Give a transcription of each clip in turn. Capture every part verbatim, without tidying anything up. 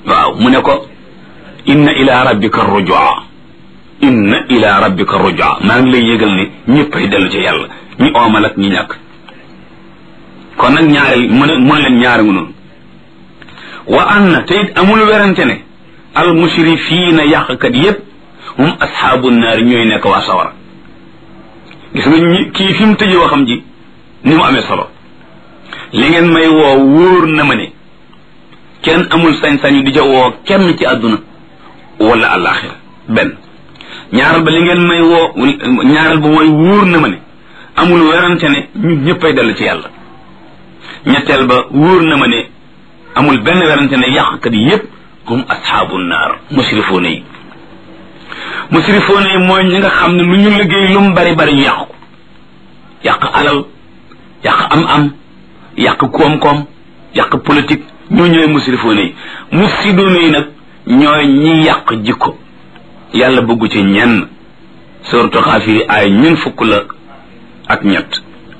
waaw mu ne ko inna ila rabbika rujua inna ila rabbika rujua maa ngi lay yëgal ne ñëppay dellu ci yàlla ñi oomal ak ñi ñàkk kon nag ñaari mu ne mu ne leen ñaari ngu noonu wa anna te it amul werante ne al musrifiina yàqkat yépp hum ashaabu naar ñooy nekk waa sawara gis nga ñi kii fi mu tëjee waxam ji ni mu amee solo li ngeen may woo wóor na ma ne kenn amul sañ-sañu di ca woo kenn ci àdduna wala àllaaxira benn ñaaral ba li ngeen may woo ñaaral ba mooy wóor na ma ne amul werante ne ñun ñëppay dellu ci yàlla ñetteel ba wóor na ma ne amul benn werante ne yàqkat yi yépp hum ashaabu naar musrifoona yi musrifoona yi mooy ñi nga xam ne lu ñu liggéey lu mu bari bari ñu yàq ko yàq alal yàq am-am yàq koom-koom yàq politique ñoo ñooy musrifoona yi mufsidoona yi nag ñooy ñi yàq jikko yàlla bëggu ci ñenn suratu Xaafiri ay ñun fukk la ak ñett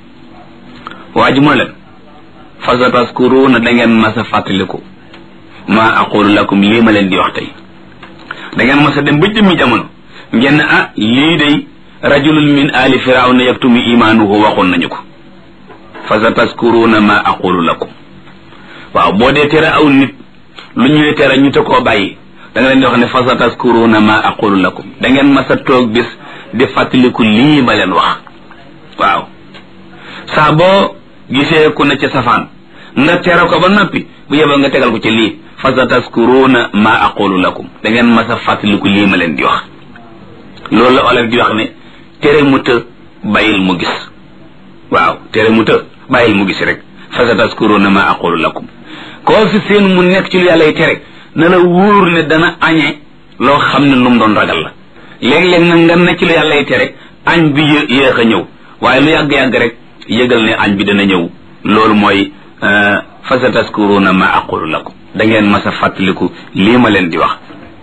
waa ji moo leen fa sataskuruuna da ngeen mas a fàttaliku maa aqulu lakum lii ma leen di wax tey da ngeen mas a dem ba jëmmi jamono ngeen ah lii day rajulun min ali firawna yaktumu imaanuhu waxoon nañu ko fa sataskuruuna maa aqulu lakum waaw boo dee tere aw nit lu ñuy tere ñu te koo bàyyi da nga leen di wax ne fa sataskuruuna maa aqulu lakum da ngeen mas a toog bis di fàttaliku lii ma leen wax waaw saa boo gisee ku ne ca safaan nga tere ko ba noppi bu yeboo nga tegal ko ci lii fa sataskuruuna maa aqulu lakum da ngeen mas a fàttaliku lii ma leen di wax loolu la olof di wax ne tere mu të bàyyil mu gis waaw tere mu të bàyyil mu gis rek fa sataskuruuna maa aqulu lakum koo fi seen mu nekk ci lu yàlla y tere na la wóor ne dana añe loo xam ne lu mu doon ragal la léeg-léeg nag nga ne ci lu yàlla y tere añ bi yéex a ñëw waaye lu yàgg-yàgg rek yëgal ne añ bi dana ñëw loolu mooy fa sataskuruuna ma aqulu lakum da ngeen mas a fàttaliku lii ma leen di wax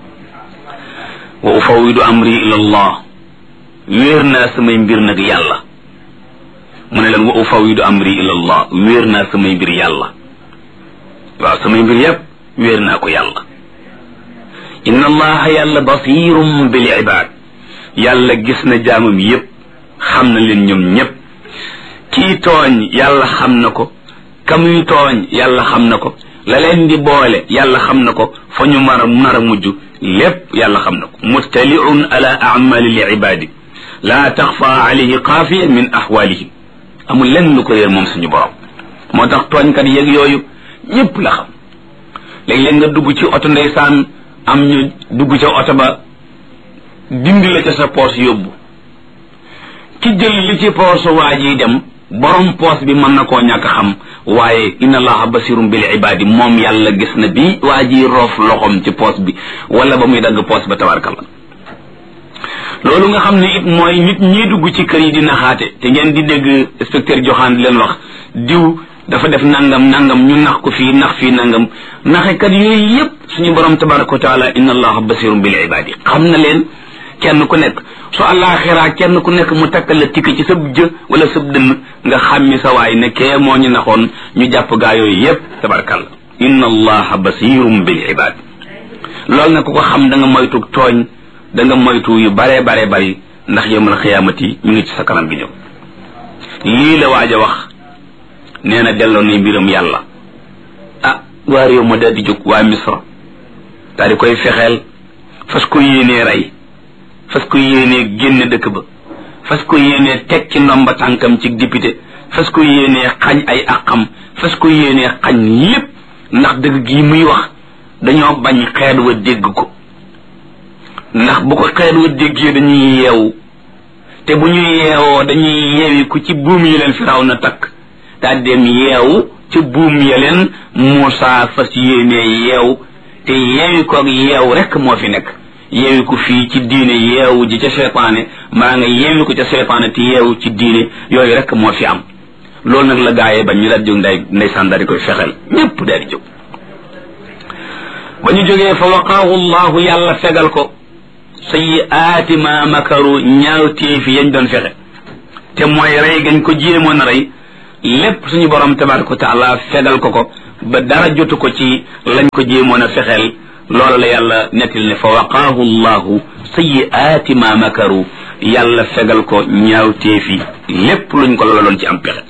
wa ufawidu amri ila allah wéer naa samay mbir nag yàlla mu ne leen wa ufawidu amri ila allah wéer naa samay mbir yàlla waaw samay mbir yépp wéer naa ko yàlla inna allaha yàlla basirum bil ibad yàlla gis na jaamam yépp xam na leen ñoom ñépp kii tooñ yàlla xam na ko kamuy tooñ yàlla xam na ko la leen di boole yàlla xam na ko fa ñu mar a nar a mujj lépp yàlla xam na ko mustaliun ala amali li ibadi la taxfa alayhi xaafiya min ahwalihim amul lenn lu ko réer moom suñu borom moo tax tooñkat yeeg yooyu ñépp la xam léeg-léeg nga dugg ci oto ndeysaan am ñu dugg ca oto ba dindi la ca sa poos yóbbu ki jël li ci poos waa ji dem borom poos bi mën na koo ñàkk xam waaye inna allaha basirum bil ibadi moom yàlla gis na bi waa ji roof loxom ci poos bi wala ba muy dagg poos ba tabarkalla loolu nga xam ne it mooy nit ñi dugg ci kër yi di naxaate te ngeen di dégg inspecteur joxaan di leen wax diw dafa def nangam nangam ñu nax ko fii nax fii nangam naxekat yooyu yépp suñu borom tabaraka wa taala inna allaha basirum bil ibadi xam na leen kenn ku nekk su àllaaxiraa kenn ku nekk mu takkal la tikk ci sab jë wala sab dënn nga xàmmi sa waay ne kee moo ñu naxoon ñu jàpp gaa yooyu yépp tabarkalla inna allaha basirum bil ibad loolu nag ku ko xam da nga moytu tooñ da nga moytu yu bare bare bari ndax yawmal xiyaamati ñu ngi ci sa kanam gi ñëw lii la waaj a wax nee na delloo na mbiram yàlla ah waa réew ma daal di jóg waa misra daal di koy fexeel fas ko yéenee rey fas ko yéenee génn dëkk ba fas ko yéenee teg ci ndomba tànkam ci député fas ko yéenee xañ ay àqam fas ko yéenee xañ lépp ndax dëgg gi muy wax dañoo bañ xeet wa dégg ko ndax bu ko xeet wa déggee dañuy yeewu te bu ñu yeewoo dañuy yeewi ku ci buum yi leen firaw na takk daal dem yeewu ci buum ya leen Muusaa fas yéenee yeew te yeewi koog yeew rek moo fi nekk yeewi ko fii ci diine yeewu ji ca seytaane maa nga yeewi ko ca seytaane te yeewu ci diine yooyu rek moo fi am loolu nag la gaayee bañ ñu daal jóg nday ndeysaan daal di koy fexeel ñépp daal di jóg ba ñu jógee fa waqaahu llahu yàlla fegal ko sayyi'aati ma makaru ñaaw téefi yañ doon fexe te mooy rey gañ ko jéemoon a rey lépp suñu borom tabaraka wa taala fegal ko ko ba dara jotu ko ci lañ ko jéemoon a fexeel loolu la yàlla nettil ne fa waqaahu llahu sayyi'aati ma makaru yàlla fegal ko ñaawteefi lépp luñ ko loloon ci am pexe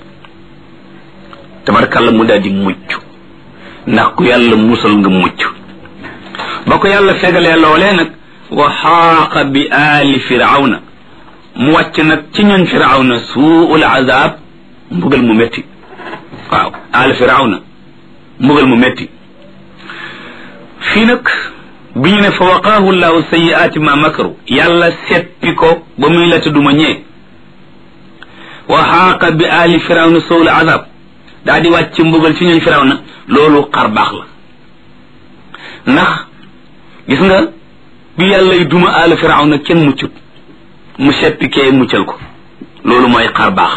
tabarkalla mu daal di mucc ndax ku yàlla musal nga mucc ba ko yàlla fegalee loolee nag wa xaaqa bi aali firawna mu wàcc nag ci ñoon firawna suul azab mbugal mu métti waaw aali firawna mbugal mu métti fii nag bi ñu ne fa waqaahu llahu sayyi'aati ma makaru yàlla seppi ko ba muy la tudduma ñee wa xaaqa bi aali firawna suul azab daa di wàcc mbugal ci ñoon firawna loolu xar baax la ndax gis nga bi yàlla y duma aali firawna kenn muccut mu seppi kee muccal ko loolu mooy xar baax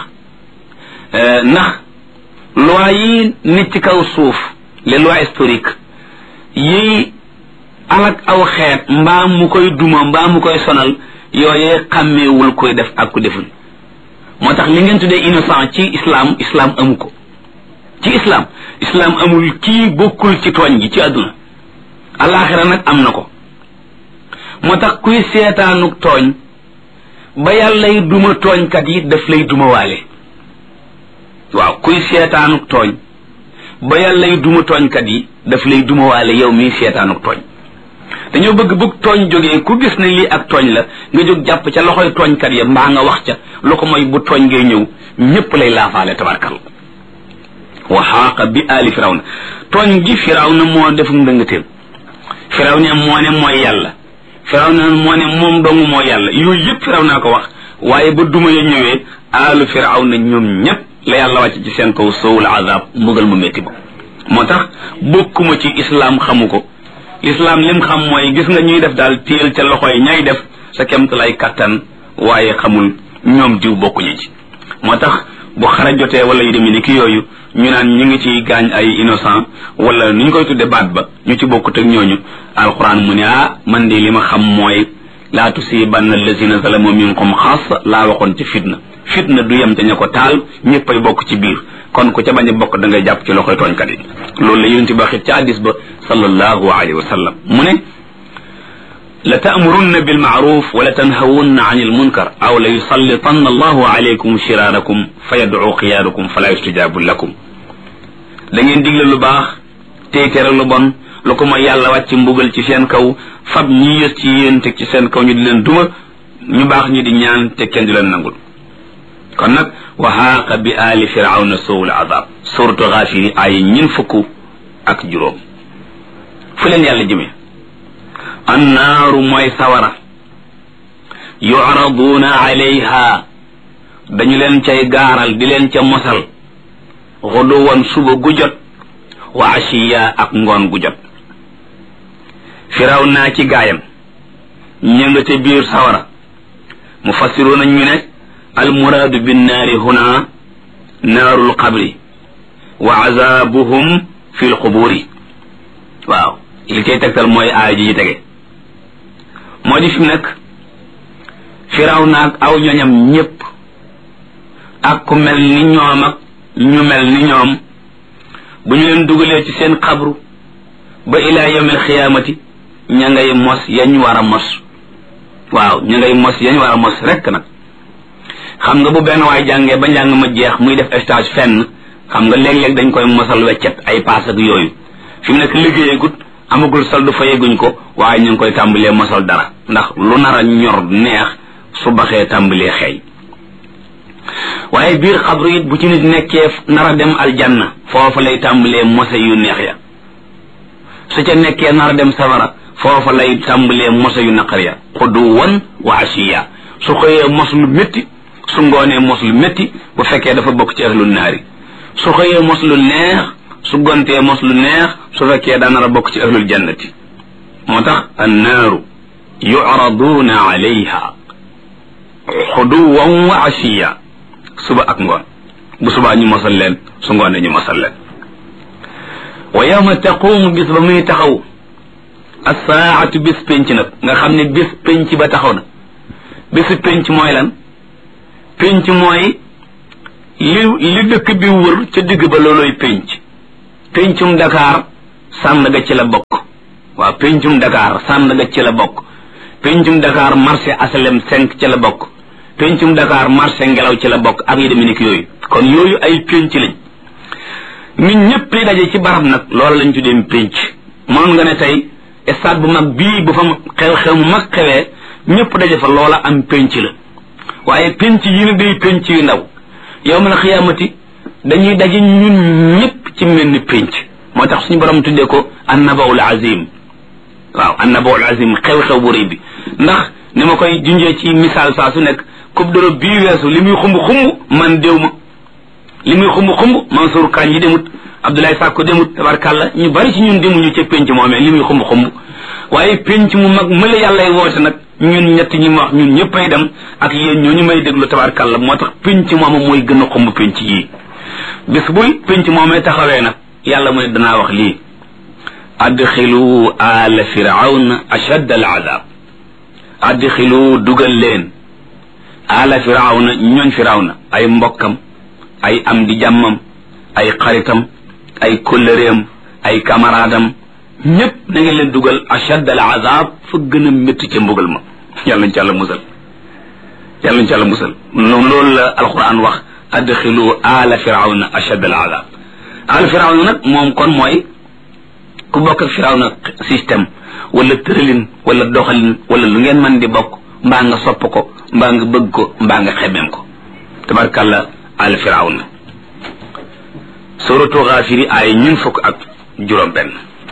ndax loi yi nit ci kaw suuf les lois historiques yi alak aw xeet mbaa mu koy duma mbaa mu koy sonal yooyee xàmmeewul koy def ak ku deful moo tax li ngeen tuddee innocent ci islam islam amu ko ci islam islam amul kii bokkul ci tooñ gi ci àdduna alaxira nag am na ko moo tax kuy seetaanuk tooñ ba yàllay duma tooñkat yi daf lay duma waale waaw kuy seetaanuk tooñ ba yàllay duma tooñkat yi daf lay duma waale yow mii seetaanuk tooñ dañoo bëgg bëgg tooñ jógee ku gis ne lii ak tooñ la nga jóg jàpp ca loxoy tooñkat ya mbaa nga wax ca lu ko mooy bu tooñ ngay ñëw ñépp lay laafaale tabarkal wa xaaqa bi aali firawna tooñ gi firawna moo def ndëngateem firawna moo ne mooy yàlla firawna moo ne moom dong moo yàlla yooyu yëpp firawna ko wax waaye ba duma ya ñëwee aalu firawna ñoom ñépp la yàlla wàcc ci seen kaw sowul azab mbugal mu métti ba moo tax bokkuma ci islam xamu ko l'islam lim xam mooy gis nga ñuy def daal téel ca loxo yi ñay def sa kemt lay kattan waaye xamul ñoom diw bokkuñu ci moo tax bu xara jotee wala yu demee ni ki yooyu ñu naan ñu ngi ci gaañ ay innocent wala ni ñu koy tudde baat ba ñu ci bokkut ak ñooñu alquran mu ne ah man de li ma xam mooy laa tusibanna allazina zalamu minkum xaasa laa waxoon ci fitna fitna du yem ca ña ko taal ñëppay bokk ci biir kon ku ca bañ a bokk da ngay jàpp ci loxoy tooñkat yi loolu la yonent bi waxit ca hadiis ba sallallahu alayhi wa sallam mu ne la ta'murunna bil ma'ruf wa la tanhawunna 'anil munkar aw la yusallitanna allahu alaykum shirarakum fa yad'u qiyaadakum fala yustajabu lakum da ngeen digle lu baax tey tere lu bon lu ko mooy yàlla wàcc mbugal ci seen kaw fab ñi yës ci yéen teg ci seen kaw ñu di leen duma ñu baax ñi di ñaan te kenn di leen nangul kon nag wa haaqa bi aali firawna suul azab suratu Gaafir ay ñin fukk ak juróom fu leen yàlla jëmee annaaru mooy sawara yu'raduuna alayha dañu leen cay gaaral di leen ca mosal xuduwan suba gu jot wa ashiya ak ngoon gu jot firawna ci gaayam ña nga ca biir sawara mufassiruuna ñu ne almuraadu binnaari huna naarul qabri wa azabuhum fi lquburi waaw li koy tegtal mooy aaya ji tege moo di fi mu nekk firawna ak aw ñoñam ñépp ak ku mel ni ñoom ak ñu mel ni ñoom bu ñu leen dugalee ci seen xabru ba ilaa yawmil xiyaamati ña ngay mos yañ war a mos waaw ña ngay mos yañ war a mos rekk nag xam nga bu benn waay jàngee ba njàng ma jeex muy def stage fenn xam nga léeg-léeg dañ koy mosal weccet ay paas ak yooyu fi mu nekk liggéeyagut amagul soldu fayeguñ ko waaye ñu ngi koy tàmbalee mosal dara ndax lu nar a ñor neex su baxee tàmbalee xeeñ waaye biir xabru it bu ci nit nekkee nar a dem aljanna foofa lay tàmbalee mose yu neex ya su ca nekkee nar a dem safara foofa lay tàmbalee mose yu naqar ya xuduwan wa ashiya su xëyee mos lu métti su ngoonee mos lu métti bu fekkee dafa bokk ci ahlul naari su xëyee mos lu neex su gontee mos lu neex su fekkee daa nar a bokk ci ahlul jannati moo tax annaaru yu'raduuna alayha xuduwan wa ashiya suba ak ngoon bu subaa ñu mosal leen su ngoonee ñu mosal leen wa yawma taqumu bis ba muy taxaw as-saa'atu bis penc nag nga xam ne bis penc ba taxaw na bisu penc mooy lan penc mooy li li dëkk bi wër ca digg ba looloy penc pencum Dakar Sandaga ci la bokk waaw pencum Dakar Sandaga ci la bokk pencum Dakar marché asalem cinq ci la bokk pencum Dakar marché ngelaw ci la bokk ak yi demee ni ki yooyu kon yooyu ay penc lañ nit ñëpp li daje ci barab nag loolu lañ tuddee penc moom nga ne tey stade bu mag bii bu fa xew-xew mu mag xewee ñëpp daje fa loola am penc la waaye penc yi ne day penc yu ndaw yawmal xiyaamati dañuy daje ñun ñëpp ci mel ni penc moo tax suñu borom tuddee ko annabaul azim waaw annabaul azim xew-xew bu rëy bi ndax ni ma koy junjee ci misaal saa su nekk coupe d'Europe bii weesu li muy xumb xumb man déw ma li muy xumb xumb Mansour Kane yi demut Abdoulaye Sakko demut tabarkàlla ñu bari ci ñun demuñu ca penc moomee li muy xumb xumb waaye penc mu mag mëla yàllay woote nag ñun ñett ñi ma wax ñun ñëpp ay dem ak yéen ñooñu may déglu tabarkàlla moo tax penc mooma mooy gën a xumb penc yii bis buy penc moomee taxawee nag yàlla mu ne danaa wax lii adxilu ala firawna ashadd al azab adxilu dugal leen ala firawna ñooñ firawna ay mbokkam ay am di jàmmam ay xaritam ay kóllëreem ay camaraadam ñépp na ngeen leen dugal ashadd al azab fa gën a métti ca mbugal ma yàlla nañ ci yàlla musal yàlla nañ ci yàlla musal noonu loolu la alquran wax adxilu ala firawna ashadd al azab ala firawna nag moom kon mooy ku bokk ak firawna système wala tëralin wala doxalin wala lu ngeen mën di bokk mbaa nga sopp ko mbaa nga bëgg ko mbaa nga xemeem ko tabarkàlla al firawna suratu Gaafiri ay ñun fukk ak juróom benn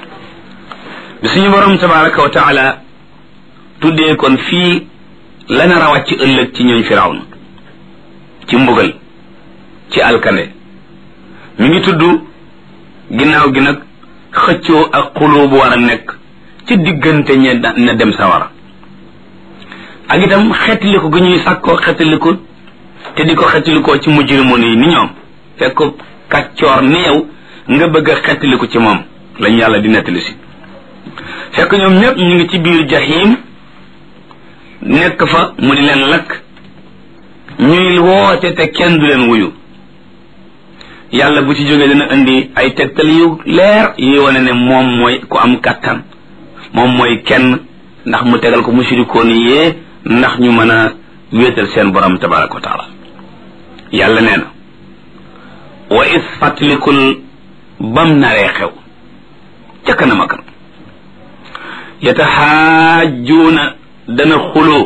bi suñu borom tabaraka wa taala tuddee kon fii la nar a wàcc ëllëg ci ñooñ firawna ci mbugal ci alkande mi ngi tudd ginnaaw gi nag xëccoo ak xuloo bu war a nekk ci diggante ñe na dem sawara ak itam xettaliku gi ñuy sàkkoo xettaliku te di ko xettalikoo ci mujrimun yi ni ñoom fekk ko kàccoor ni yow nga bëgg a xettaliku ci moom lañ yàlla di nettali si fekk ñoom ñëpp ñu ngi ci biir jahim nekk fa mu di leen lakk ñuy woote te kenn du leen wuyu yàlla bu ci jógee dina indi ay tegtal yu leer yi wane ne moom mooy ku am kàttan moom mooy kenn ndax mu tegal ko mushrikoon yee ndax ñu mën a wéetal seen borom tabaraka wa taala yàlla nee na wa is fàttalikul bam naree xew ca kanam a kanam yataxaajuuna dana xuloo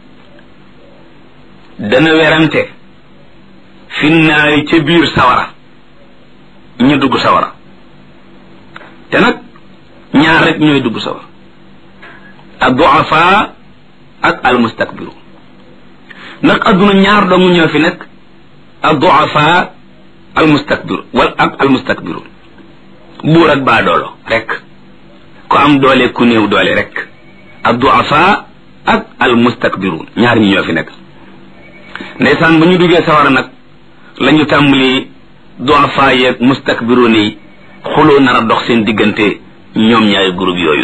dana werante fi naari ca biir sawara ñu dugg sawara te nag ñaar rek ñooy dugg sawara ad-du'afa ak al-mustakbiru ndax adduna ñaar dong ñoo fi nekk ad-du'afa al-mustakbiru wal ak al-mustakbiru buur ak baadoolo rek ku am doole ku néew doole rek ad-du'afa ak al-mustakbiru ñaar ñi ñoo fi nekk ndeysaan ba ñu duggee sawara nag la ñu tàmbali du'afa yeeg mustakbiru ni xuloo nar a dox seen diggante ñoom ñaari groupe yooyu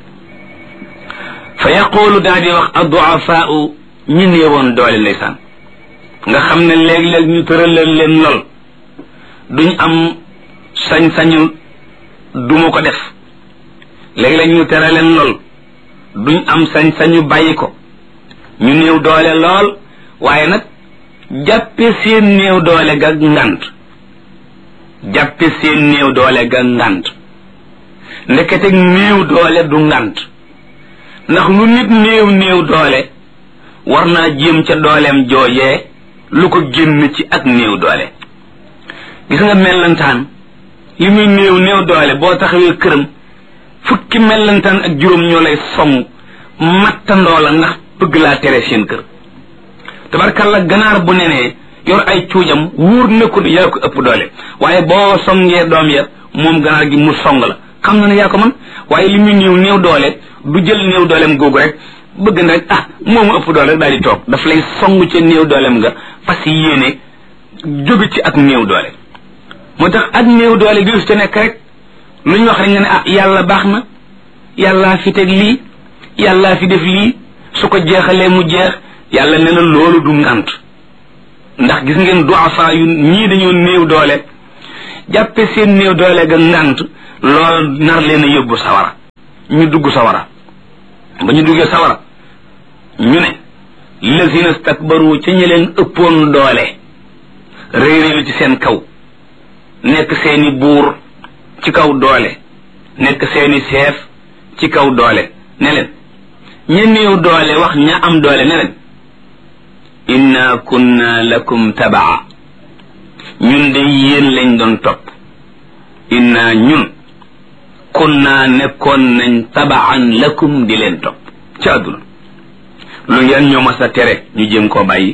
fa yaqulu daal di wax ad-du'afaa'u ñi néewoon doole ndeysaan nga xam ne léeg-léeg ñu tëralal leen lool duñ am sañ-sañu duma ko def léeg-léeg ñu tere leen lool duñ am sañ-sañu bàyyi ko ñu néew doole lool waaye nag jàppe seen néew doole ga ngant jàppe seen néew doole ga ngant ndekete néew doole du ngant ndax lu nit néew néew doole war naa jéem ca dooleem joojee lu ko génn ci ak néew doole gis nga mellantaan li muy néew néew doole boo taxawee këram fukki mellantaan ak juróom ñoo lay song mattandoo la ndax bëgg laa tere seen kër tabarkalla ganaar bu nenee yor ay cuujam wóor na ko yaa ko ëpp doole waaye boo songee doom ya moom ganaar gi mu song la xam na ne yaa ko man waaye li muy néew néew doole du jël néew dooleem googu rek bëgg na rek ah moomu ëpp doole rek daal di toog daf lay song ca néew dooleem nga fas yéene jóge ci ak néew doole moo tax ak néew doole gi ca nekk rek lu ñu wax rek nga ne ah yàlla baax na yàllaa fi teg lii yàllaa fi def lii su ko jeexalee mu jeex yàlla nee na loolu du ngant ndax gis ngeen du'afa yu ñii dañoo néew doole jàppe seen néew doole ga ngant loolu nar leen a yóbbu sawara ñu dugg sawara ba ñu duggee sawara ñu ne lazina stakbaru ca ñi leen ëppoon doole réeréelu ci seen kaw nekk seeni buur ci kaw doole nekk seeni chef ci kaw doole ne leen ña néew doole wax ña am doole ne leen inna kunna lakum tabaa ñun de yéen lañ doon topp inna ñun kunna nekkoon nañ tabaan lakum di leen topp ci àdduna lu ngeen ñu mas a tere ñu jéem koo bàyyi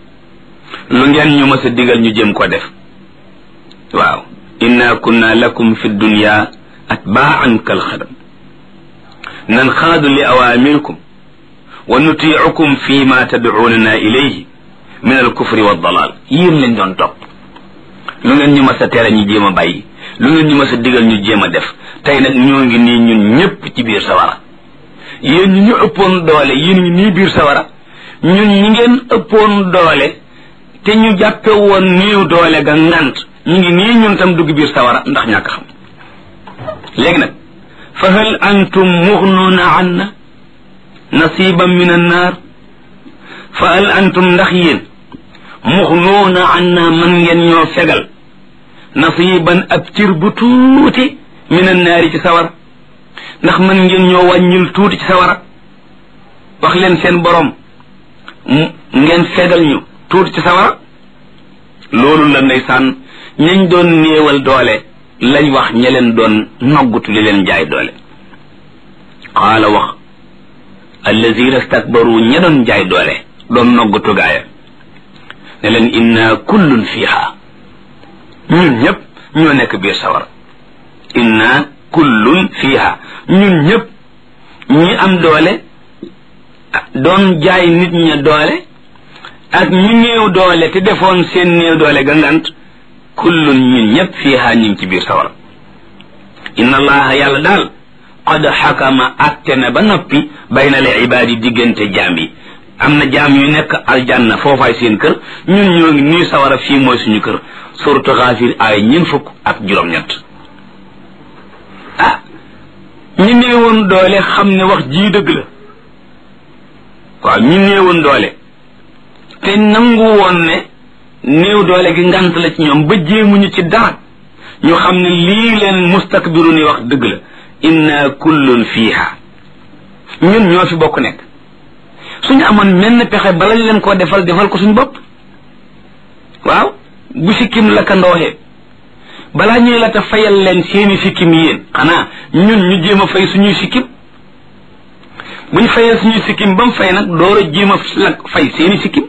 lu ngeen ñu mas a digal ñu jéem koo def waaw inna kunna lakum fi dunya atbaan kal xadam nanxaadu li awaamirikum wa nutiicukum fi ma tadcuunana ilayhi min alkufri waddalaal yéen lañ doon topp lu ngeen ñu mas a tere ñu jéem a bàyyi lu ngeen ñu mas a digal ñu jéem a def tey nag ñoo ngi nii ñun ñépp ci biir sawara yéen ñi ñu ëppoon doole yéen ñi nii biir sawara ñun ñi ngeen ëppoon doole te ñu jàppe woon néew doole ga ngant ñu ngi nii ñun tam dugg biir sawara ndax ñàkk xam léegi nag fa hal antum mughnuuna anna nasiban min annaar fa hal antum ndax yéen mughnuuna anna man ngeen ñoo fegal nasiban ab cir bu tuuti min annaari ci sawara ndax man ngeen ñoo wàññil tuuti ci sawara wax leen seen borom ngeen fegal ñu tuuti ci sawara loolu la ndeysaan ñañ doon néewal doole lañ wax ña leen doon noggutu li leen jaay doole qaala wax allazina stakbaru ña doon jaay doole doon noggutu gaaya ne leen inna kullun fiha ñun ñëpp ñoo nekk biir sawara inna kullun fiha ñun ñëpp ñi am doole doon jaay nit ña doole ak ñi néew doole te defoon seen néew doole gangant kullun ñun ñëpp fiha ñu ngi ci biir sawara inna allaha yàlla daal qad xakama atte na ba noppi bayna al ibaadi diggante jaam yi am na jaam yu nekk aljanna foofaay seen kër ñun ñoo ngi nii sawara fii mooy suñu kër suratu Gaafir ay ñeent fukk ak juróom-ñett ah ñi néewoon doole xam ne wax jii dëgg la waaw ñi néewoon doole te nangu woon ne néew doole gi ngant la ci ñoom ba jéemuñu ci dara ñu xam ne lii leen mustakbiru ni wax dëgg la inna kullun fiha ñun ñoo fi bokk nekk suñu amoon menn pexe balañ leen koo defal defal ko suñu bopp waaw bu sikkim la ka ndooxee balaa ñuy la ta fayal leen seeni sikkim yéen xanaa ñun ñu jéem a fay suñuy sikkim buñ fayal suñuy sikkim ba mu fay nag door a jéem a la fay seeni sikkim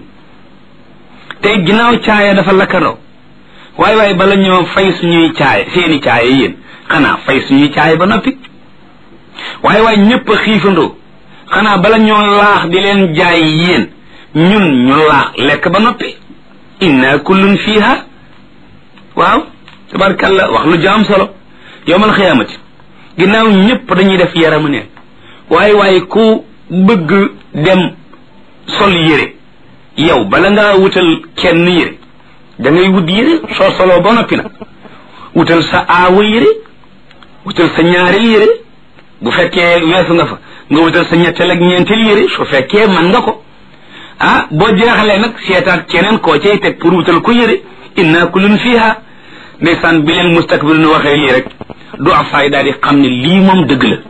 tey ginnaaw caaya dafa lakkandoo waaye waaye bala ñoo fay suñuy caaya seeni caaya yéen xanaa fay suñuy caaya ba noppi waaye waaye ñëpp a xiifandoo xanaa bala ñoo laax di leen jaay yéen ñun ñu laax lekk ba noppi inna kullun fiha waaw tabarkalla wax lu jaam solo yowmal xiyaamati ginnaaw ñëpp dañuy def yaramu neen waaye waaye ku bëgg dem sol yére yow bala ngaa wutal kenn yére da ngay wut yére soo soloo ba noppi nag wutal sa aawa yére wutal sa ñaareel yére bu fekkee weesu nga fa nga wutal sa ñetteel ak ñeenteel yére su fekkee man nga ko ah boo jeexalee nag seetaat keneen koo cay teg pour wutal ko yére inna kullun fiha ndeysaan bi leen mustakbir nu waxee lii rek du afaay daal di xam ne lii moom dëgg la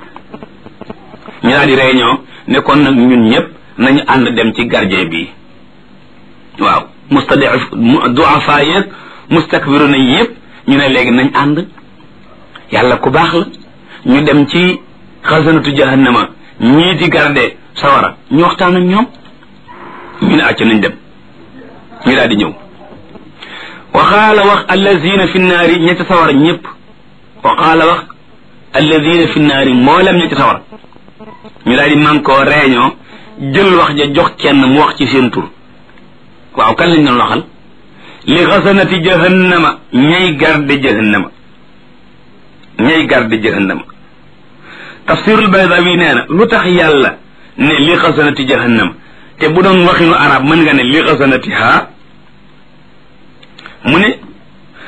ñu daal di réunion ne kon nag ñun ñëpp nañu ànd dem ci gardien bi waaw mustadif du afaay yeeg mustakbiru na yëpp ñu ne léegi nañ ànd yàlla ku baax la ñu dem ci xasanatu jahannama ñii di garde sawara ñu waxtaan ak ñoom ñu ne acca nañ dem ñu daal di ñëw وقال وق الذين في النار نيتصور ñépp وقال وق الذين في النار موlam ñeتصور ñu daal di man ko réunion jël wax ja jox kenn mu wax ci seen tur waaw kan lañ doon waxal li xasanati jahannama ñay garde jahannama ñay garde jahannama tafsirul baydawi neena lu tax yàlla ne li xasanati jahannama te bu doon waxinu arab mën nga ne li xasanatiha mu ne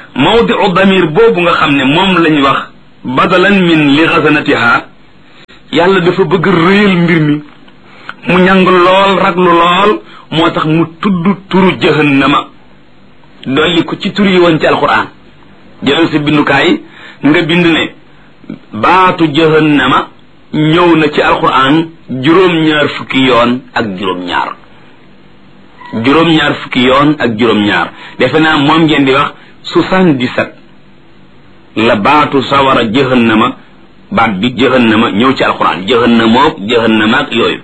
mawdi'u damir boobu nga xam ne moom lañ wax badalan min li xasanatiha yàlla dafa bëgg réyal mbir mi mu ñàng lool raglu lool moo tax mu tudd turu jahannama dolli ko ci tur yi woon ci alquran jëlal sa bindukaay nga bind ne baatu jahannama ñëw na ci alquran juróom-ñaar fukki yoon ak juróom-ñaar juróom-ñaar fukki yoon ak juróom-ñaar defe naa moom ngeen di wax soixante-dix-sept la baatu sawara jahannama baat bi jahannama ñëw ci alquran jahannamook jahannama ak yooyu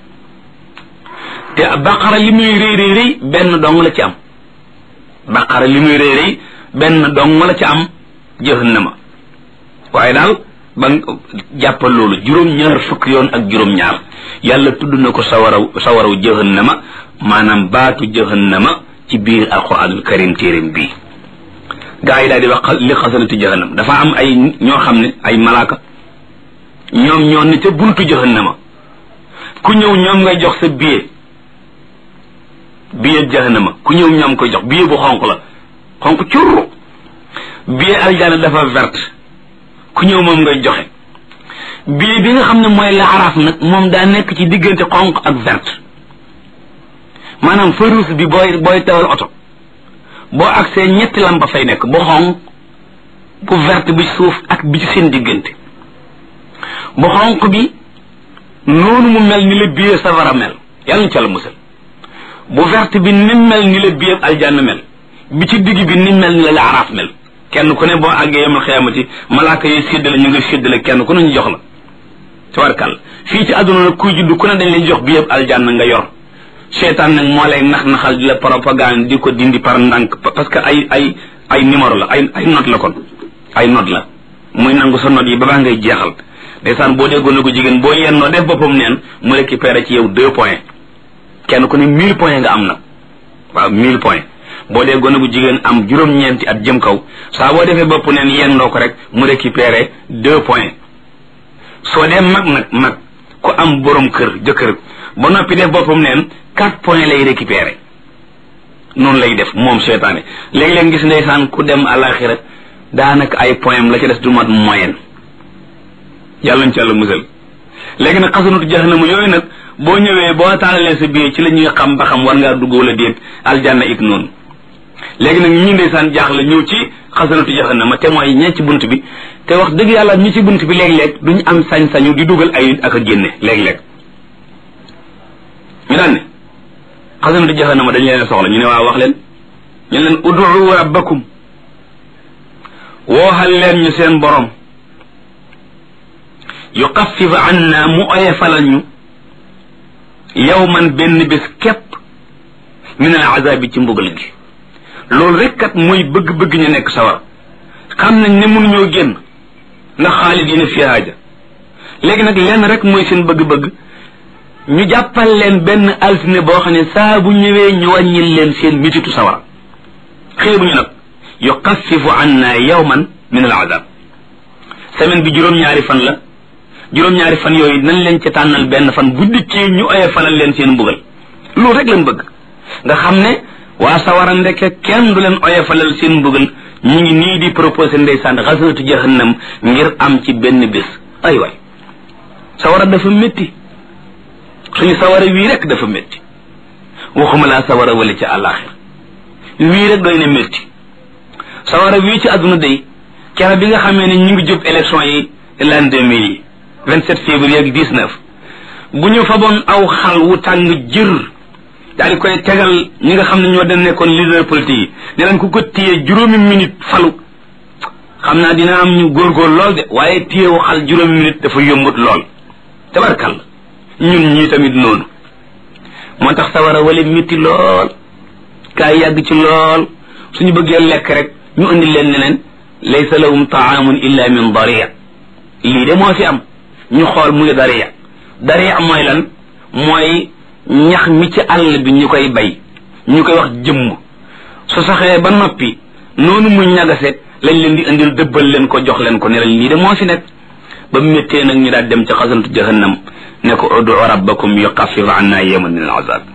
te baqara li muy rëy rëy rëy benn dong la ci am baqara li muy rëy rëy benn dong la ci am jahannama waaye daal ba jàppal loolu juróom-ñaar fukki yoon ak juróom-ñaar yàlla tudd na ko sawaraw sawaraw jahannama maanaam baatu jahannama ci biir alquranul karim téeréem bii gaa yi daal di wax li xasanati jahannam dafa am ay ñoo xam ne ay malaaka ñoom ñoo ne ca buntu jahannama ku ñëw ñoom ngay jox sa billet billet jahannama ku ñëw ñoom koy jox billet bu xonq la xonq curru billet aljana dafa verte ku ñëw moom ngay joxe billet bi nga xam ne mooy laaraaf nag moom daa nekk ci diggante xonq ak verte maanaam feu rouge bi booy booy tawal oto boo agsee ñetti lampa fay nekk bu xonq bu verte bi ci suuf ak bi ci seen diggante bu xonq bi noonu mu mel ni la billet safara mel yàlla ñu ca la musal bu verte bi ni mel ni la billet aljanna mel bi ci digg bi ni mel ni la laaraaf mel kenn ku ne boo àggee yemal xiyamati malaaka yi séddale ñu nga séddale kenn ku ne ñu jox la tabarkal fii ci àdduna nag kuy judd ku ne dañ leen jox billet aljanna nga yor seetaan nag moo lay nax naxal di la propagande di ko dindi par ndànk parce que ay ay ay numéro la ay ay note la kon ay note la muy nangu sa note yi ba baa ngay jeexal ndeysaan boo déggoon na ko jigéen boo yennoo def boppam neen mu récupéré ci yow deux points kenn ku ne mille points nga am nag waaw mille points boo dee gone gu jigéen am juróom-ñeenti at jëm kaw saa boo defee bopp neen yendoo ko rek mu récupéré deux points soo dee mag nag mag ku am borom kër jëkkër ba noppi def boppam neen quatre points lay récupéré noonu lay def moom seetaane léegi-léeg gis ndeysaan ku dem àlaxira daanaka ay points la ci des du mat moyenne yàlla ñu ci yàlla musal léegi nag xasanatu jahannama yooyu nag boo ñëwee boo taalalee sa biir ci la ñuy xam ba xam war ngaa dugg wala déet aljanna it noonu léegi nag ñi ndeysaan jaaxle ñëw ci xasanatu jahannama te mooy ñee ci bunt bi te wax dëgg yàlla ñi ci bunt bi léeg-léeg duñu am sañ-sañu di dugal ay ak a génne léeg-léeg ñu daan ne xasanatu jahannama dañ leen soxla ñu ne waaw wax leen ñu leen ud'u rabbakum wooxal leen ñu seen borom yuxaffif anna mu oyefalal ñu yawman benn bés képp min al azabi ci mbugal gi loolu rek kat mooy bëgg-bëgg ñu nekk sawar xam nañ ne mënuñoo génn ndax xaalidina fiha ja léegi nag lenn rek mooy seen bëgg-bëgg ñu jàppal leen benn altine boo xam ne saa bu ñëwee ñu wàññil leen seen mititu sawara xeebuñu nag yuxaffifu anna yawman min al azab semaine bi juróom-ñaari fan la juróom-ñaari fan yooyu nañ leen ca tànnal benn fan bu dikkee ñu oye falal leen seen mbugal loolu rek lañ bëgg nga xam ne waa sawara ndeke kenn du leen oye falal seen mbugal ñu ngi nii di proposé ndeysaan xasanatu jahannam ngir am ci benn bés ay waay sawara dafa métti suñu sawara wii rek dafa métti waxuma laa sawara wala ci àllaaxir wii rek doy na métti sawara wii ci àdduna day kera bi nga xamee ne ñu ngi jub élection yi l'an deux mille yi vingt-sept février ak dix-neuf bu ñu faboon aw xal wu tàng jër daal di koy tegal ñi nga xam ne ñoo den nekkoon leader politique yi ne leen ku ko téye juróomi minute falu xam naa dina am ñu góorgóor lool de waaye téye wu xal juróomi minute dafa yombut lool tabarkal ñun ñii tamit noonu moo tax sawara wala métti lool kaay yàgg ci lool suñu bëggee lekk rek ñu indi leen ne leen laysa lahum taamun illa min daria lii de moo fi am ñu xool muy daria daria mooy lan mooy ñax mi ci àll bi ñu koy bay ñu koy wax jëmm su saxee ba noppi noonu muy ñagase lañ leen di indil dëbbal leen ko jox leen ko ne leen lii de moo fi nekk ba méttee nag ñu daal dem ci xasantu jahannam ne ko udu rabbakum yuxaffif anna yawman min al azab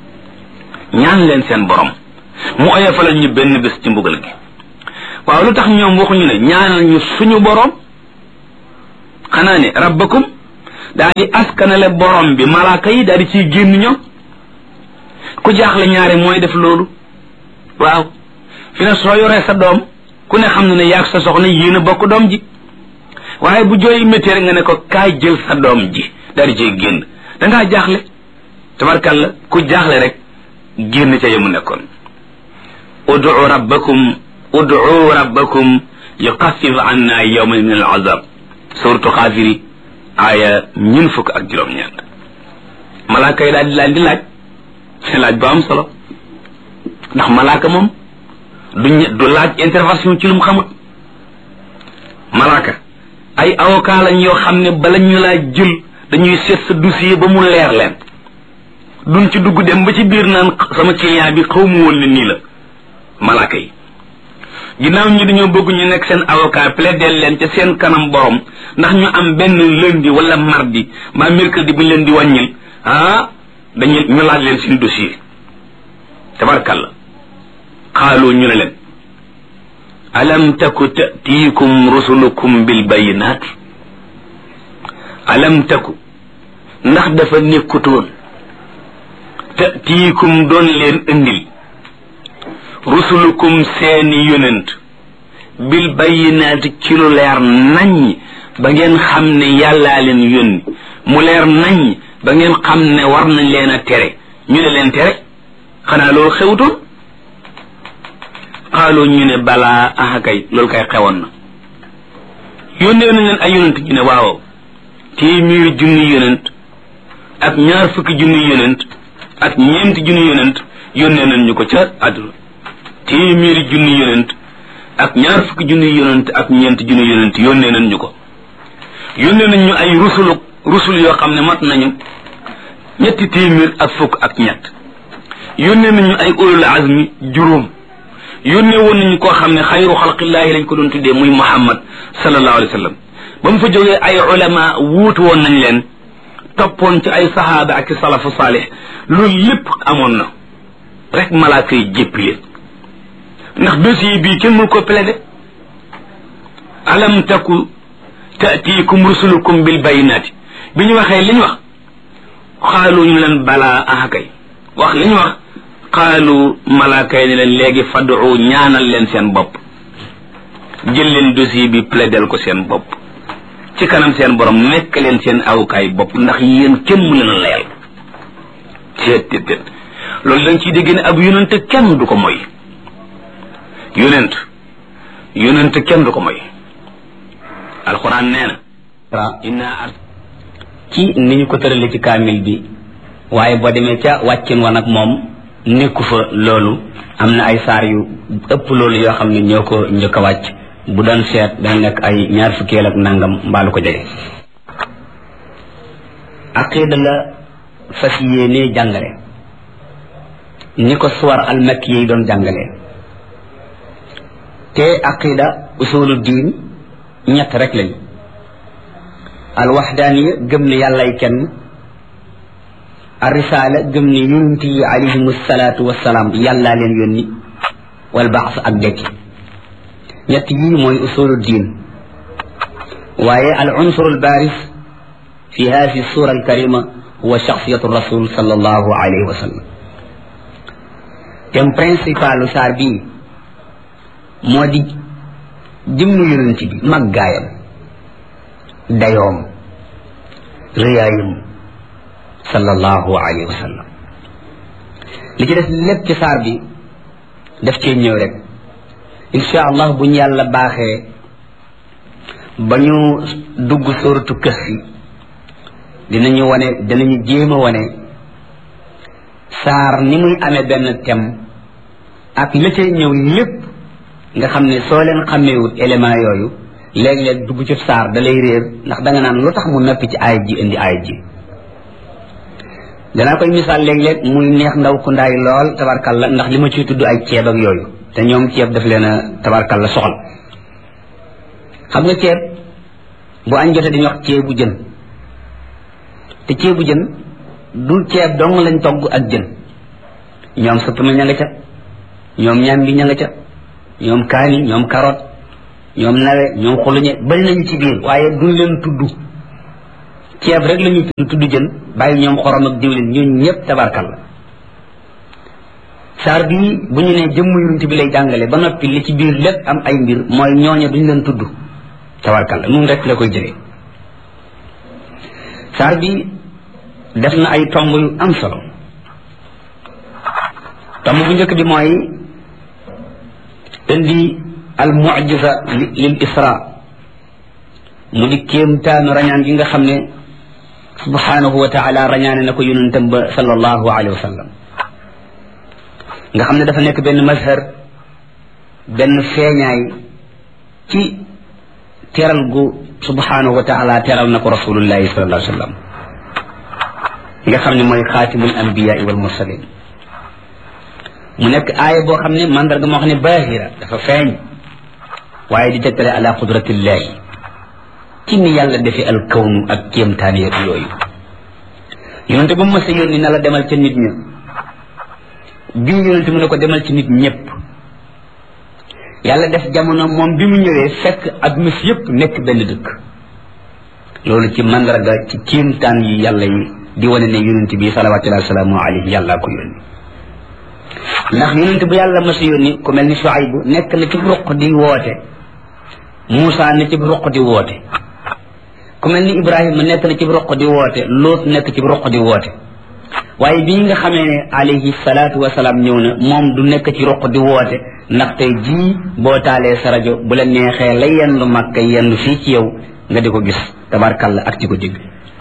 ñaan leen seen borom mu oyofalal ñu benn bés ci mbugal gi waaw lu tax ñoom waxuñu ne ñaanal ñu suñu borom xanaa ne rabbakum daal di askanale borom bi malaaka yi daal di ciy génn ñoom ku jaaxle ñaare mooy def loolu waaw fi ne soo yoree sa doom ku ne xam ne ne yaag sa soxna yéen a bokk doom ji waaye bu jooy métti rek nga ne ko kaay jël sa doom ji daal di ciy génn dangaa jaaxle tabarkalla ku jaaxle rek génn ca yemu nekkoon ud'u rabbakum ud'u rabbakum yuqaffif anna yawman min al azab suratu xaafiri aaya ñun fukk ak juróom-ñeent malaaka yi daal di laaj di laaj seen laaj bu am solo ndax malaaka moom du du laaj intervention ci lu mu xamut malaaka ay avocat lañ yoo xam ne bala ñu laa jël dañuy seet sa dossier ba mu leer leen duñ ci dugg dem ba ci biir naan sama client bi xaw mu woon ne nii la malaaka yi ginnaaw ñi dañoo bëgg ñu nekk seen avocat plaider leen ca seen kanam borom ndax ñu am benn lundi wala mardi mbaa mercredi bu ñu leen di wàññil ah dañu ñu laaj leen seen dossier tabarkalla xaaloo ñu ne leen alam taku tatiikum rusulukum bil bayinaat alam taku ndax dafa nekkutoon tatiikum doon leen indil rusulukum seeni yonent bil bayinaati ci lu leer naññ ba ngeen xam ne yàllaa leen yónni mu leer naññ ba ngeen xam ne war nañ leen a tere ñu ne leen tere xanaa loolu xewutoon xaaloo ñu ne balaa aha kay loolu kay xewoon na yónnee nañ leen ay yonent ñu ne waaw téeméeri junni yonent ak ñaar fukki junni yonent ak ñeenti junni yonent yónnee nañ ñu ko ca àdduna téeméeri junni yonent ak ñaar fukki junni yonent ak ñeenti junni yonent yónnee nañ ñu ko yónnee nañ ñu ay rusulu rusul yoo xam ne mat nañu ñetti téeméer ak fukk ak ñett yónnee nañ ñu ay ulul azmi juróom yónnee woon nañu koo xam ne xayru xalqillaahi lañ ko doon tuddee muy muhammad sallallahu alayhi wa sallam ba mu fa jógee ay ulama wuutu woon nañ leen toppoon ci ay sahaaba ak salafu saalih loolu lépp amoon na rek malaaka yi jéppi leen ndax dossier bii kenn mënu ko plaider alam taku taatiikum rusulukum bil bayinaati bi ñu waxee li ñu wax xaalu ñu leen balaa aha kay wax li ñu wax xaalu malaaka yi ne leen léegi fadu ñaanal leen seen bopp jël leen dossier bi plaidel ko seen bopp ci kanam seen borom nekk leen seen awukaay bopp ndax yéen kenn mu leen a layal teet teet teet loolu dañ ciy dégg ne ab yonent kenn du ko moy yonent yonent kenn du ko moy alxuraan nee na inna ci ni ñu ko tërale ci kaamil bi waaye boo demee ca wàccin wa nag moom nekku fa loolu am na ay saar yu ëpp loolu yoo xam ne ñoo ko njëkk a wàcc bu doon seet dana nekk ay ñaar fukkeel ak nangam mbaalu ko jege aqida la fas yéenee jàngale ni ko suwar almakki yi doon jàngale te aqida usulu diin ñett rek lañu alwaxdaaniya gëm ne yàllay kenn الرسالة جمني ينتي عليهم الصلاة والسلام يلا لين يوني والبعث أبدك يتجي موي أصول الدين وهي العنصر البارز في هذه السورة الكريمة هو شخصية الرسول صلى الله عليه وسلم كم برنسيبال ساربي مودي جمني ينتي مقايم دايوم ريايم sallallahu alayhi wa sallam li ci des lépp ci saar bi daf cee ñëw rek insha allah bu ñu yàlla baaxee ba ñu dugg sóoratu Kahfi dinañu wane dinañu jéem a wane saar ni muy amee benn thème ak la cay ñëw lépp nga xam ne soo leen xàmmeewut élément yooyu léeg-léeg dugg ci saar da lay réer ndax da nga naan lu tax mu noppi ci aayat ji indi aayat ji danaa koy misaal léeg-léeg muy neex ndaw ku ndaay lool tabarkalla ndax li ma ciy tudd ay ceeb ak yooyu te ñoom ceeb daf leen a tabarkalla soxal xam nga ceeb bu añ jotee dañuy wax ceebu jën te ceebu jën du ceeb dong lañ togg ak jën ñoom suppame ña nga ca ñoom ñambi ña nga ca ñoom kaani ñoom carotte ñoom nawe ñoom xuluñe bari nañu ci biir waaye duñ leen tudd ceeb rek la ñu tudd tudd jën bàyyi ñoom xorom ak diwlin ñun ñëpp tabarkalla saar bi bu ñu ne jëmm yonent bi lay jàngale ba noppi li ci biir lépp am ay mbir mooy ñooñe duñ leen tudd tabarkalla nun rek la koy jëlee saar bi def na ay tomb yu am solo tomb bu njëkk bi mooy indi al mu'jiza lil isra mu di kéemtaanu rañaan gi nga xam ne subhanahu wa taala rañaane na ko yonentam ba sallallahu alayhi wa sallam nga xam ne dafa nekk benn mazhar benn feeñaay ci teral gu subhanahu wa taala teral na ko rasulullahi sallallahu alayhi wa sallam nga xam ne mooy xaatimul anbiyaa wal mursalin mu nekk aaya boo xam ne mandarga moo xam ne baahira dafa feeñ waaye di tegtale ala qudratillahi ci ni yàlla defee al kawnu ak kéemtaan yeeg yooyu yonente ba mu mës a yónni na la demal ca nit ña bi mu yonente mu ne ko demal ci nit ñëpp yàlla def jamono moom bi mu ñëwee fekk adduna si yëpp nekk benn dëkk loolu ci mandarga ci kéemtaan yi yàlla yi di wane ne yonente bi salawatullahi wasalaamu alayhi yàlla ko yónni ndax yonente bu yàlla mës a yónni ku mel ni Shuaybu nekk na ci ruq di woote Muusa ne ci ruq di woote ku mel ni Ibrahima nekk na ci ruq di woote Loot nekk ci ruq di woote waaye bii nga xamee ne alayhi salaatu wasalaam ñëw na moom du nekk ci ruq di woote ndax tey jii boo taalee sa rajo bu la neexee la yendu Makka yendu fii ci yow nga di ko gis tabarkalla ak ci ko dégg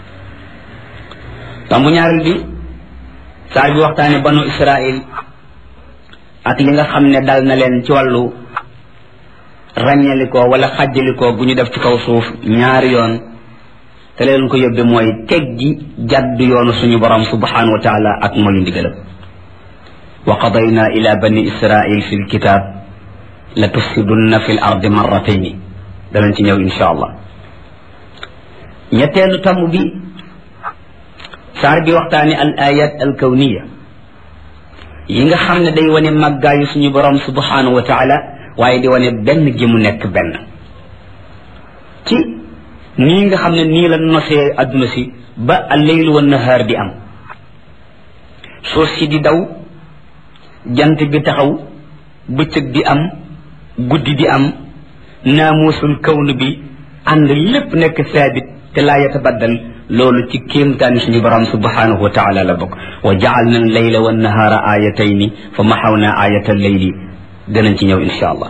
tombu ñaareel bi saar bi waxtaane banu Israil ak li nga xam ne dal na leen ci wàllu ràññalikoo wala xàjjalikoo bu ñu def ci kaw suuf ñaari yoon te leen ko yóbbe mooy teggi jàddu yoonu suñu borom subhanahu wa taala ak mooy ndigalam wa qadayna ila bani israil fi lkitab la tufsidunna fi l ardi marratayni danañ ci ñëw insha allah ñetteelu tomb bi saar bi waxtaane al ayat al kawniya yi nga xam ne day wane màggaayu suñu borom subhanahu wa taala waaye di wane benn gi mu nekk benn ci nii nga xam ne nii la nosee adduna si ba al-layl wa nahaar di am suuf si di daw jant bi taxaw bëccëg di am guddi di am naamuusul kawn bi ànd lépp nekk saabit te laa yatabaddal loolu ci kéemtaani suñu borom subhanahu wa taala la bokk wa jaalna al-layla wa nahaara ayatayni fa maxawna ayata al-layli danañ ci ñëw insha allah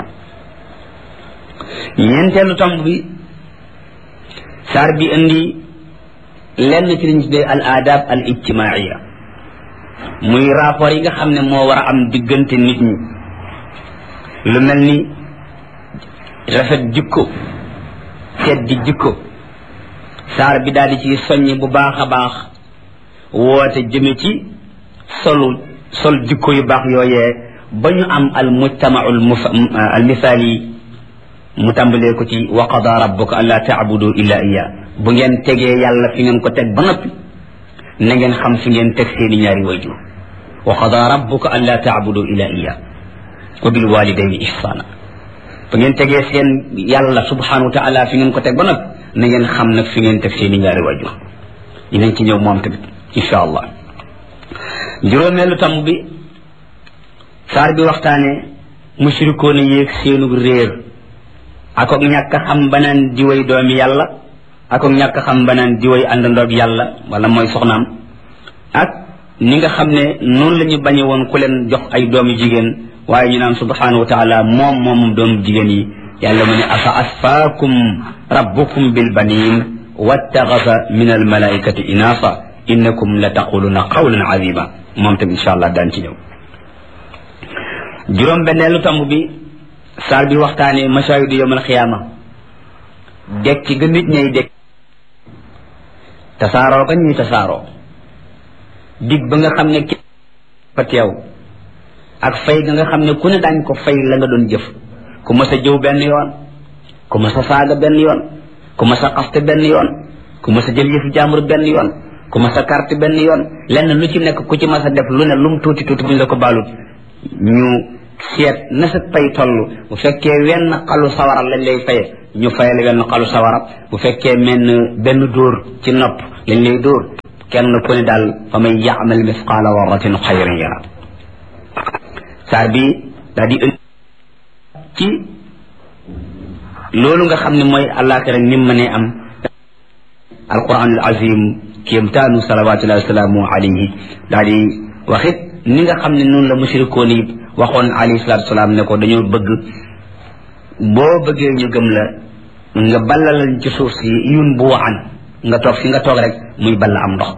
ñeenteelu tomb bi saar bi indi lenn ci liñ tuddee al adab al ijtimaiya muy rapport yi nga xam ne moo war a am diggante nit ñi lu mel ni rafet jikko teddi jikko saar bi daal di ci soññi bu baax a baax woote jëme ci solu sol jikko yu baax yooyee ba ñu am al mujtamau al misaali mu tàmbalee ko ci wa qada rabbuka alla taabudu illa iya bu ngeen tegee yàlla fi ngeen ko teg ba noppi na ngeen xam fi ngeen teg seeni ñaari wayjur wa qada rabbuka alla taabudu illa iya wa bil walidayni ihsana bu ngeen tegee seen yàlla subhanahu wa taala fi ngeen ko teg ba noppi na ngeen xam nag fi ngeen teg seeni ñaari wayjur dinañ ci ñëw moom tamit insha allah juróomeelu tam bi saar bi waxtaane mushrikoon yéeg seenu réer akook ñàkk xam banaan diway doomi yàlla akook ñàkk xam banaan diway àndandoog yàlla wala mooy soxnaam ak ni nga xam ne noonu la ñu bañe woon ku leen jox ay doomi jigéen waaye ñu naan subhanahu wa taala moom moomum doomu jigéen yi yàlla mu ne afa asfaakum rabbukum bil banin wattaxasa min al malaikati inasa innakum la taquluna qawlan azima moom tam insha allah daan ci ñëw juróom benneelu tamb bi saar bi waxtaane masaayidu yawmal xiyaama dekki ga nit ñay dekk tasaaroo ga ñuy tasaaroo dig ba nga xam ne ki fa teew ak fay ga nga xam ne ku ne daañ ko fay la nga doon jëf ku mas a jëw benn yoon ku mas a saaga benn yoon ku mas a xaste benn yoon ku mas a jël yëfu jaambur benn yoon ku mas a carte benn yoon lenn lu ci nekk ku ci mas a def lu ne lum tuuti tuuti buñ la ko baalut ñu seet na sa pay toll bu fekkee wenn xalu sawara lañ lay faye ñu fayal wenn xalu sawara bu fekkee menn benn dóor ci nopp lañ lay dóor kenn ku ne daal fa man ya'mal misqaala darratin xayran yara saar bi daal di ënd ci loolu nga xam ne mooy àllaaxira ni mu mënee am alquranul azim kéemtaanu salawatullahi wasalaamu alayhi daal di waxit ni nga xam ne noonu la mushrikoon yi waxoon alayhi salaatu wasalaam ne ko dañoo bëgg boo bëggee ñu gëm la nga ballalal ci suuf si yun bu waxan nga toog fi nga toog rek muy balla am ndox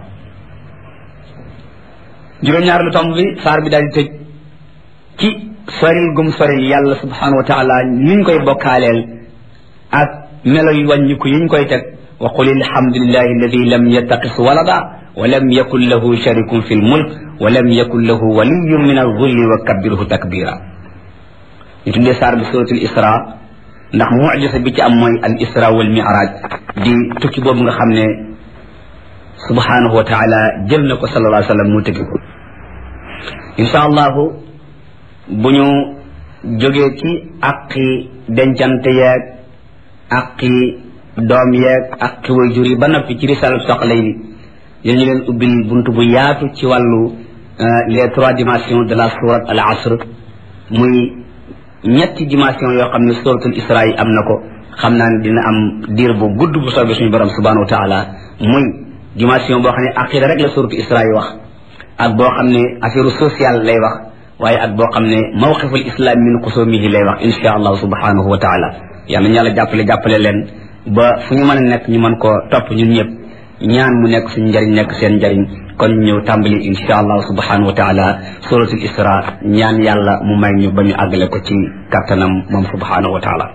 juróom-ñaar lu tomb bi saar bi daal di tëj ci soril gum soril yàlla subhanahu wa taala liñ koy bokkaaleel ak melo yu wàññiku yiñ koy teg wa qul alhamdulillahi alladi lam yattaqis walada wa lam yakun lahu sharikun fi lmulk wa lam yakun lahu waliyun min alzulli wa kabbirhu takbira ñu tuddee saar bi suratul isra ndax mucjisa bi ci am mooy al isra wal mi'raj di tukki boobu nga xam ne subhanahu wa taala jël na ko sallallahu alayhi wa sallam mu tëggi ko insha allahu bu ñu jógee ci aqi dencante yeeg aqi doom yeeg aqi waajur yi ba noppi ci risalat soxlay ni yéen ñu leen ubbil buntu bu yaatu ci wàllu les trois dimensions de la sourate al asr muy ñetti dimension yoo xam ne suratul isra yi am na ko xam naa ne dina am diir bu gudd bu soobee suñu borom subhanahu wa taala muy dimension boo xam ne aqida rek la suratul isra yi wax ak boo xam ne affaire sociale lay wax waaye ak boo xam ne mawqiful islam min xusumihi lay wax insha allahu subhanahu wa taala yàlla ñu yàlla jàppale jàppale leen ba fu ñu mën a nekk ñu mën koo topp ñun ñëpp ñaan mu nekk suñu njariñ nekk seen njariñ kon ñëw tàmbali insha allahu subhanahu wa taala suratul isra ñaan yàlla mu may ñu ba ñu àggale ko ci kattanam moom subhanahu wa taala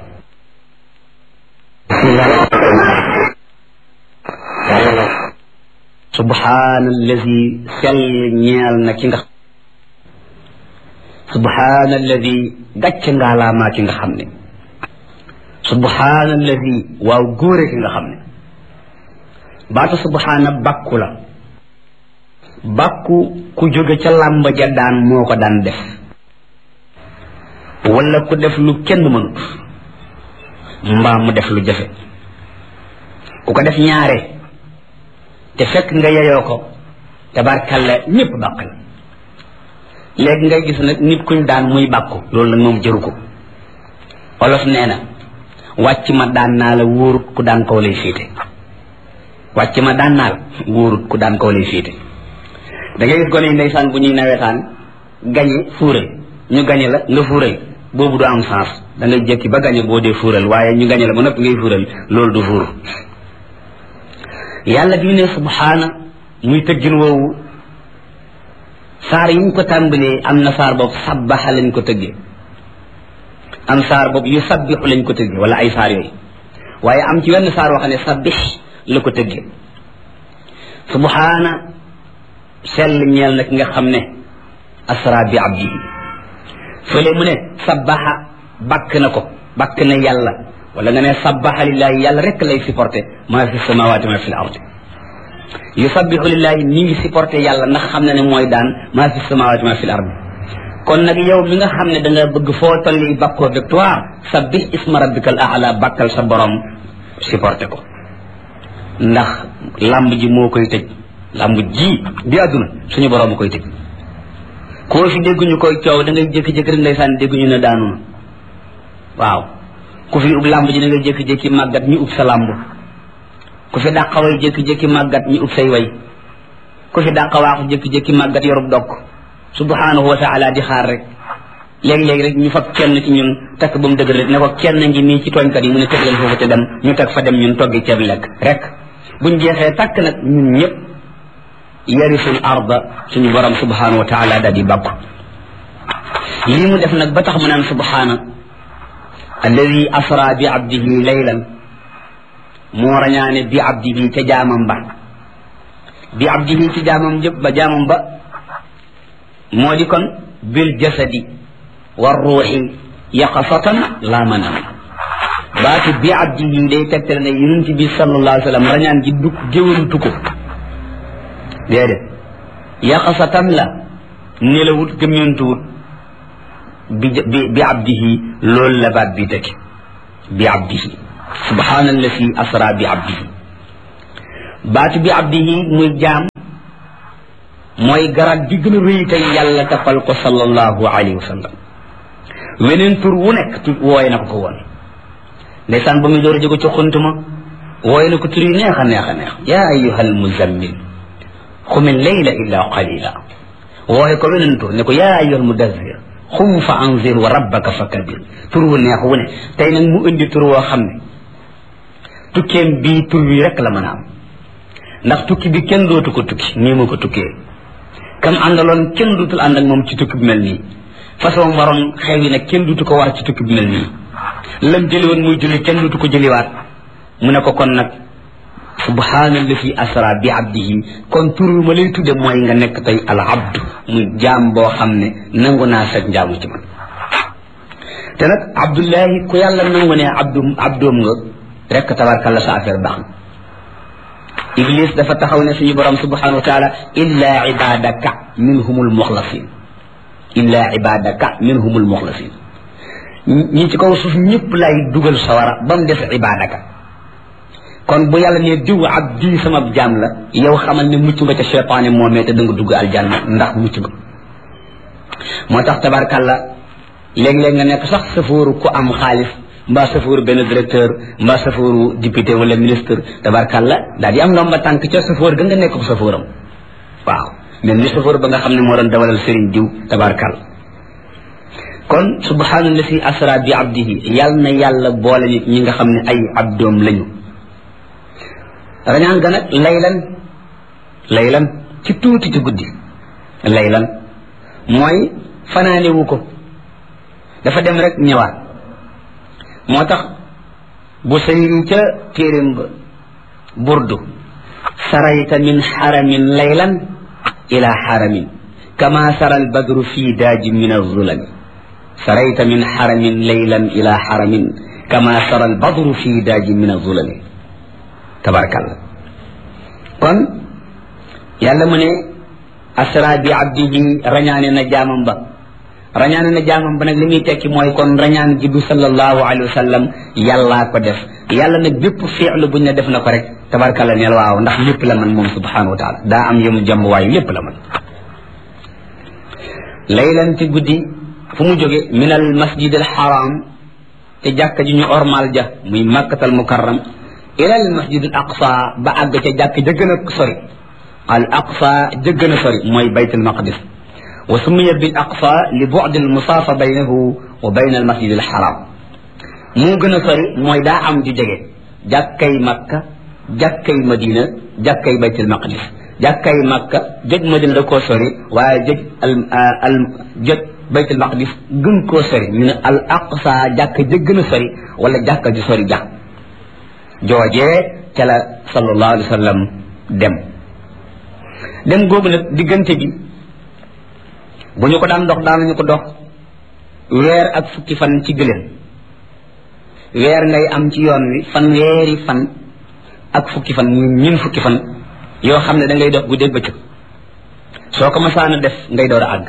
subhanallazi sell ñeel na ki nga subhanallazi gàcc ngaalaamaa ki nga xam ne subhanallazi waaw góore ki nga xam ne baatu subhana bàkku la bàkku ku jóge ca làmb ja daan moo ko daan def wala ku def lu kenn mënut mbaa mu def lu jafe ku ko def ñaare te fekk nga yeyoo ko tabarkalla ñëpp bàkk la léegi ngay gis nag nit kuñ daan muy bàkku loolu nag moom jëru ko olof nee na wàcc ma daan naa la wóorut ku daan kaw lay féete wàcc ma daan naa la wóorut ku daan kaw lay féete da ngay gis gone yi ndeysaan bu ñuy nawetaan gañe fuural ñu gañe la nga fuural boobu du am sens da ngay jékki ba gañe boo dee fuural waaye ñu gañe la ba noppi ngay fuural loolu du fuur yàlla bi ne subhaana muy tëggin woowu saar yi ñu ko tàmbalee am na saar boobu sabbaxa lañ ko tëggee am saar boobu yu sabbixu lañ ko tëggee wala ay saar yooyu waaye am ci wenn saar wax ne sabbix la ko tëggee subhaana sell ñeel na ki nga xam ne asra bi abdihi fële mu ne sabbaxa bakk na ko bakk na yàlla wala nga ne sabbaxa lillahi yàlla rek lay supporté maa fi samawati ma fi l ardi yusabbihu lillahi mi ngi supporté yàlla ndax xam na ne mooy daan maa fi samawati ma fi l ardi kon nag yow mi nga xam ne da nga bëgg foo tolli bakkoo victoire sabbih isma rabbikal a'la bakkal sa borom supporté ko ndax lamb ji moo koy tëj lamb ji bi àdduna suñu borom koy tëj koo fi dégguñu koy coow da ngay jékki-jékki rek ndeysaan dégguñu ne daanu na waaw ku fi ub lamb ji da ngay jékki-jékki màggat ñu ub sa lamb ku fi dàqaway jékki-jékki màggat ñu ub say way ku fi dàqawaaxu jékki-jékki màggat yorub dokk subhanahu wa taala di xaar rek léegi-léegi rek ñu fab kenn ci ñun takk ba mu dëgër rek ne ko kenn ngi nii ci tooñkat yi mu ne teg leen foofu te dem ñu teg fa dem ñun toggi ceeb lekk rek buñ jeexee takk nag ñun ñëpp yarisul arda suñu borom subhanahu wa taala daal di bàkku lii mu def nag ba tax mu naan subhana alladi asra bi abdihi laylan moo rañaane bi abdihi ca jaamam ba bi abdihi ci jaamam jëpp ba jaamam ba moo di kon bil jasadi wa ruuxi yaqasatan laa manam baatu bi abdihi day tegtale ne yonent bi sallallahu alayhi wa sallam rañaan gi dugg géwantu ko déedéet yaqasatan la nelawut gëmmentuwut bi bi abdihi loolu la baat bi tekki bi abdihi subhaanallazi asra bi abdihi baatu bi abdihi muy jaam mooy garaat bi gën a rëy tey yàlla tafal ko sallallahu alayhi wa sallam weneen tur wu nekk tu wooye na ko ko woon ndeysaan ba muy door a jóge ci xuntuma wooye na ko tur yi neex a neex a neex yaa ayyuhal muzammil xumil layla illa qalila wooye ko weneen tur ne ko yaa ayyuhal mudazzir xum fa anzir wa rabbaka fa kabir tur wu neex wu ne tey nag mu indi tur woo xam ne tukkeem bii tur wi rek la mën a am ndax tukki bi kenn dootu ko tukki nii mu ko tukkee kam àndaloon kenn dootul ànd ak moom ci tukki bi mel nii façon waroon xew yi nag kenn dootu ko war ci tukki bi mel nii lam jëli woon muy julli kenn dootu ko jëliwaat mu ne ko kon nag subhaanallazi asra bi abdihi kon tur wi ma lay tudde mooy nga nekk tey al abdu muy jaam boo xam ne nangu naa sag njaamu ci man te nag abdullahi ku yàlla nangu ne abdu abdoom nga rek tabarkalla sa affaire baax na iblis dafa taxaw ne suñu borom subhanahu wa taala illa ibadaka minhumul muxlasin illa ibadaka minhumul muxlasin ñi ci kaw suuf ñëpp lay dugal sawara ba mu def ibadaka kon bu yàlla ne diw abdi sama jaam la yow xamal ne mucc nga ca cheytaane moomee te da nga dugg aljanna ndax mucc nga moo tax tabarkalla léeg-léeg nga nekk sax safooru ku am xaalis mbaa safooru benn directeur mbaa safooru député wala ministre tabarkalla daal di am ndomba tànk ca safoor ga nga nekk ko safooram waaw mel ni safoor ba nga xam ne moo doon dawalal sëriñ diw tabarkalla kon subhaanallazi asra bi abdihi yàlla na yàlla boole nit ñi nga xam ne ay abdoom lañu rañaan ga nag laylan laylan ci tuuti ci guddi laylan mooy fanaanewu ko dafa dem rek ñëwaat moo tax bu sëriñ ca téeréem ba burdu sarayta min xaramin laylan ila xaramin kama sara albadru fi daaji min alzulami sarayta min xaramin laylan ila xaramin kama sara albadru fi daaji min alzulami tabarakallah kon yàlla mu ne asra bi abdihi rañaane na jaamam ba rañaane na jaamam ba nag li muy tekki mooy kon rañaan ji du sallallahu alayhi wa sallam yàllaa ko def yàlla nag bépp fi'lu buñ ne def na ko rek tabarkalla neel waaw ndax lépp la man moom subhanahu wa taala daa am yëmu jàmm waayu lépp la man laylan ci guddi fu mu jóge min al masjid al haram te jàkka ji ñu ormal ja muy makkatal mukarram ila al masjid al aqsa ba àgg ca jàkk ja gën a sori al aqsa ja gën a sori mooy baytul maqdis wa summiya bil aqsa li bu'd al musafa baynahu wa bayna al masjid al haram moo gën a sori mooy daa am ju jege jàkkay makka jàkkay madina jàkkay baytul maqdis jàkkay makka jëj madina da koo sori waaye jëj al al jëj baytul maqdis gën koo sori ñu ne al aqsa jàkk ja gën a sori wala jàkka ju sori jàkk joojee ca la sallallahu alayhi wa sallam dem dem googu nag diggante bi bu ñu ko daan dox daanañu ko dox weer ak fukki fan ci gëléem weer ngay am ci yoon wi fan weeri fan ak fukki fan ñu ñin fukki fan yoo xam ne da ngay dox guddeeg bëccëg soo ko masaana def ngay door a àgg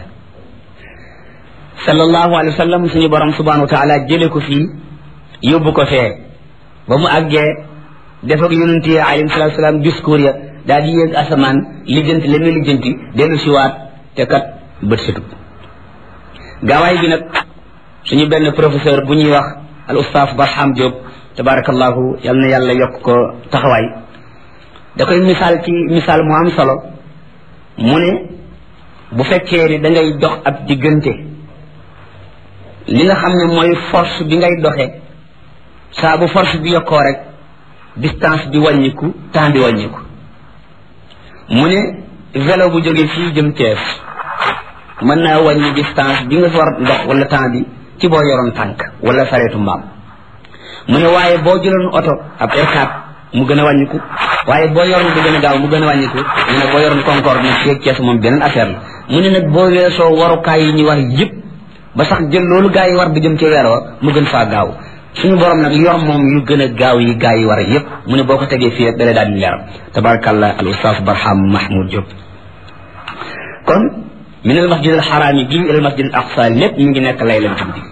sallallahu alayhi wa sallam suñu borom subhanahu wa taala jële ko fii yóbbu ko fee ba mu àggee def ak yonent yi alayhi salaatu salaam discours ya daal di yéeg asamaan lijjanti la muy lijjanti dellu siwaat te kat bët setut gaawaay bi nag suñu benn professeur bu ñuy wax al ustaaf Barham Diop tabarakallahu yal na yàlla yokk ko taxawaay da koy misaal ci misaal mu am solo mu ne bu fekkee ni da ngay dox ab diggante li nga xam ne mooy force bi ngay doxee saa bu force bi yokkoo rek distance bi wàññiku temps bi wàññiku mu ne vélo bu jógee fii jëm Thiès mën naa wàññi distance bi nga war ndox wala temps bi ci boo yoroon tànk wala sareetu mbaam mu ne waaye boo jëloon oto ab R quatre mu gën a wàññiku waaye boo yoroon bu gën a gaaw mu gën a wàññiku mu ne boo yoroon Concorde nag fii ak Thiès moom beneen affaire la mu ne nag boo weesoo warukaay yi ñu war yëpp ba sax jël loolu gaa yi war bi jëm ci weer wa mu gën faa gaaw suñu borom nag yor moom yu gën a gaaw yi gaa yi war a yëpp mu ne boo ko tegee fii rek dalee daal di leer tabarakallah al ustaas Barham Mahmoud Diop kon min al masjid al xaraami bii ila al masjid al aqsa lépp mi ngi nekk laylatul qadr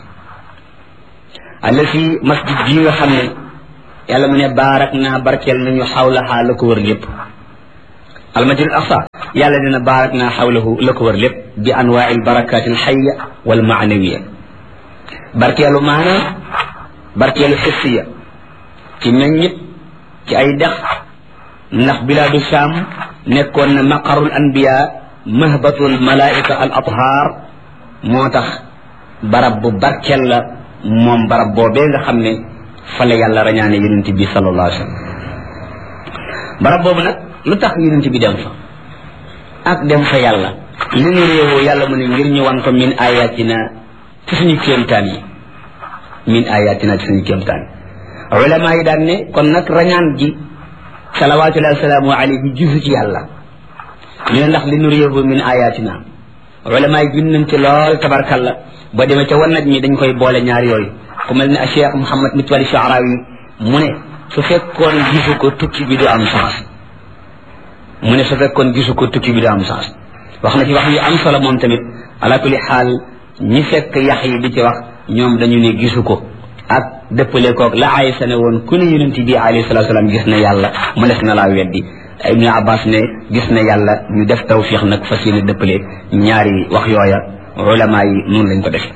allati masjid bii nga xam ne yàlla mu ne baarak naa barkeel nañu xawlaha la ko wër lépp al masjid al aqsa yàlla dina baarak naa xawlahu la ko wër lépp bi anwaa al barakaat al xayya wal maanawiya barkeelu maanaam barkeelu xissiya ci meññit ci ay dex ndax bilaadu Shaam nekkoon na maqarul anbiya mahbatul malaika al athar moo tax barab bu barkeel la moom barab boobee nga xam ne fa la yàlla rañaane yonent bi sallallahu alayhi wa sallam barab boobu nag lu tax yonent bi dem fa ak dem fa yàlla li ñu réewoo yàlla mu ne ngir ñu wan ko min ayatina ci suñu kéemtaan yi min ayatina ci suñu kéemtaan yi ulama yi daan ne kon nag rañaan gi salawaatullahi wa salaamu alayhi gisu ci yàlla ñu ne ndax li ñu réewoo min ayatina ulama yi bind nañ ci lool tabarkalla ba demee ca wan naj mi dañ koy boole ñaar yooyu ku mel ne a Cheikh Mouhamad Mitwali Sha'rawi mu ne su fekkoon gisu ko tukki bi du am sens mu ne su fekkoon gisu ko tukki bi du am sens wax na ci wax yu am solo moom tamit ala kulli xaal ñi fekk yax yi di ci wax ñoom dañu ne gisu ko ak dëppale koog la Aysa ne woon ku ne yonent bi alayhi salaatu salaam gis na yàlla mu des na laa weddi Ibnu Abbas ne gis na yàlla ñu def tawfiix nag fas yéene dëppale ñaari wax yooya ulama yi noonu lañ ko def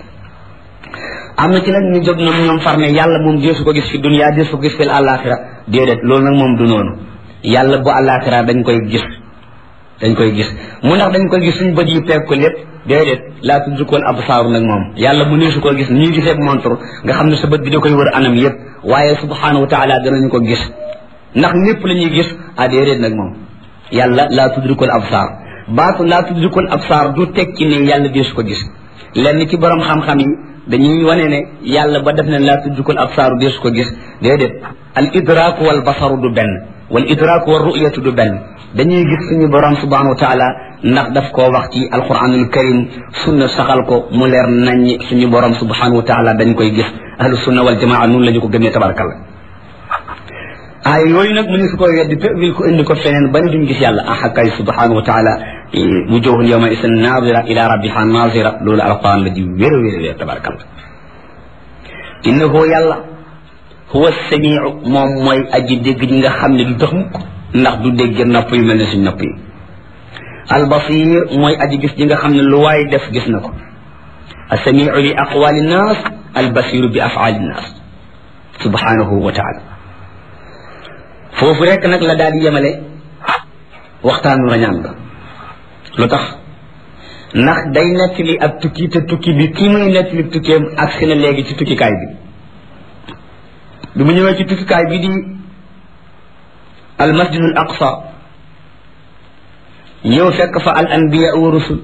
am na ci nag ñu jóg ñoom ñoom far ne yàlla moom deesu ko gis fi dunya deesu ko gis fi àllaaxira déedéet loolu nag moom du noonu yàlla bu àllaaxira dañ koy gis dañ koy gis mu ndax dañ koy gis suñu bët yi peeg ko lépp déedéet laa tudrikul absaaru nag moom yàlla mu neesu koo gis nii gisee montre nga xam ne sa bët bi da koy wër anam yëpp waaye subhanahu wa taala danañu ko gis ndax lépp la ñuy gis ah déedéet nag moom yàlla laa tudrikul absaar baatu laa tudrikul absaar du tekki ne yàlla deesu ko gis lenn ci borom xam-xam yi dañuy wane ne yàlla ba def ne laa tudrikul absaaru deesu ko gis déedéet al idraaku wal basaru du benn wal idraaku wal ru'yatu du benn dañuy gis suñu borom subhanahu wa taala ndax daf koo wax ci alquranul karim sunna saxal ko mu leer nañ suñu borom subhanahu wa taala dañ koy gis ahlu sunna wal jamaa noonu la ñu ko gëmee tabarakalla ay yooyu nag mu ni su koy weddi tawil ko indi ko feneen ba ne duñ gis yàlla ah kay subhanahu wa taala wujuhun yawma isin nazira ila rabbiha nazira loolu alquran la di wér wér wér tabarakalla innahu yàlla huwa samiu moom mooy aji dégg ñi nga xam ne du tax mukk ndax du dégg nopp yu mel ne suñ nopp yi albasir mooy aji gis ñi nga xam ne lu waay def gis na ko asamiu li aqwali nnas albasiru bi afaali nnas subhanahu wa taala foofu rek nag la daal di yemale waxtaanu rañaan ba lu tax ndax day nettali ab tukki te tukki bi kii muy nettali tukkeem ak si na léegi ci tukkikaay bi bi mu ñëwee ci tukkikaay bi di al masjidul aqsa ñëw fekk fa al anbiya wa rusul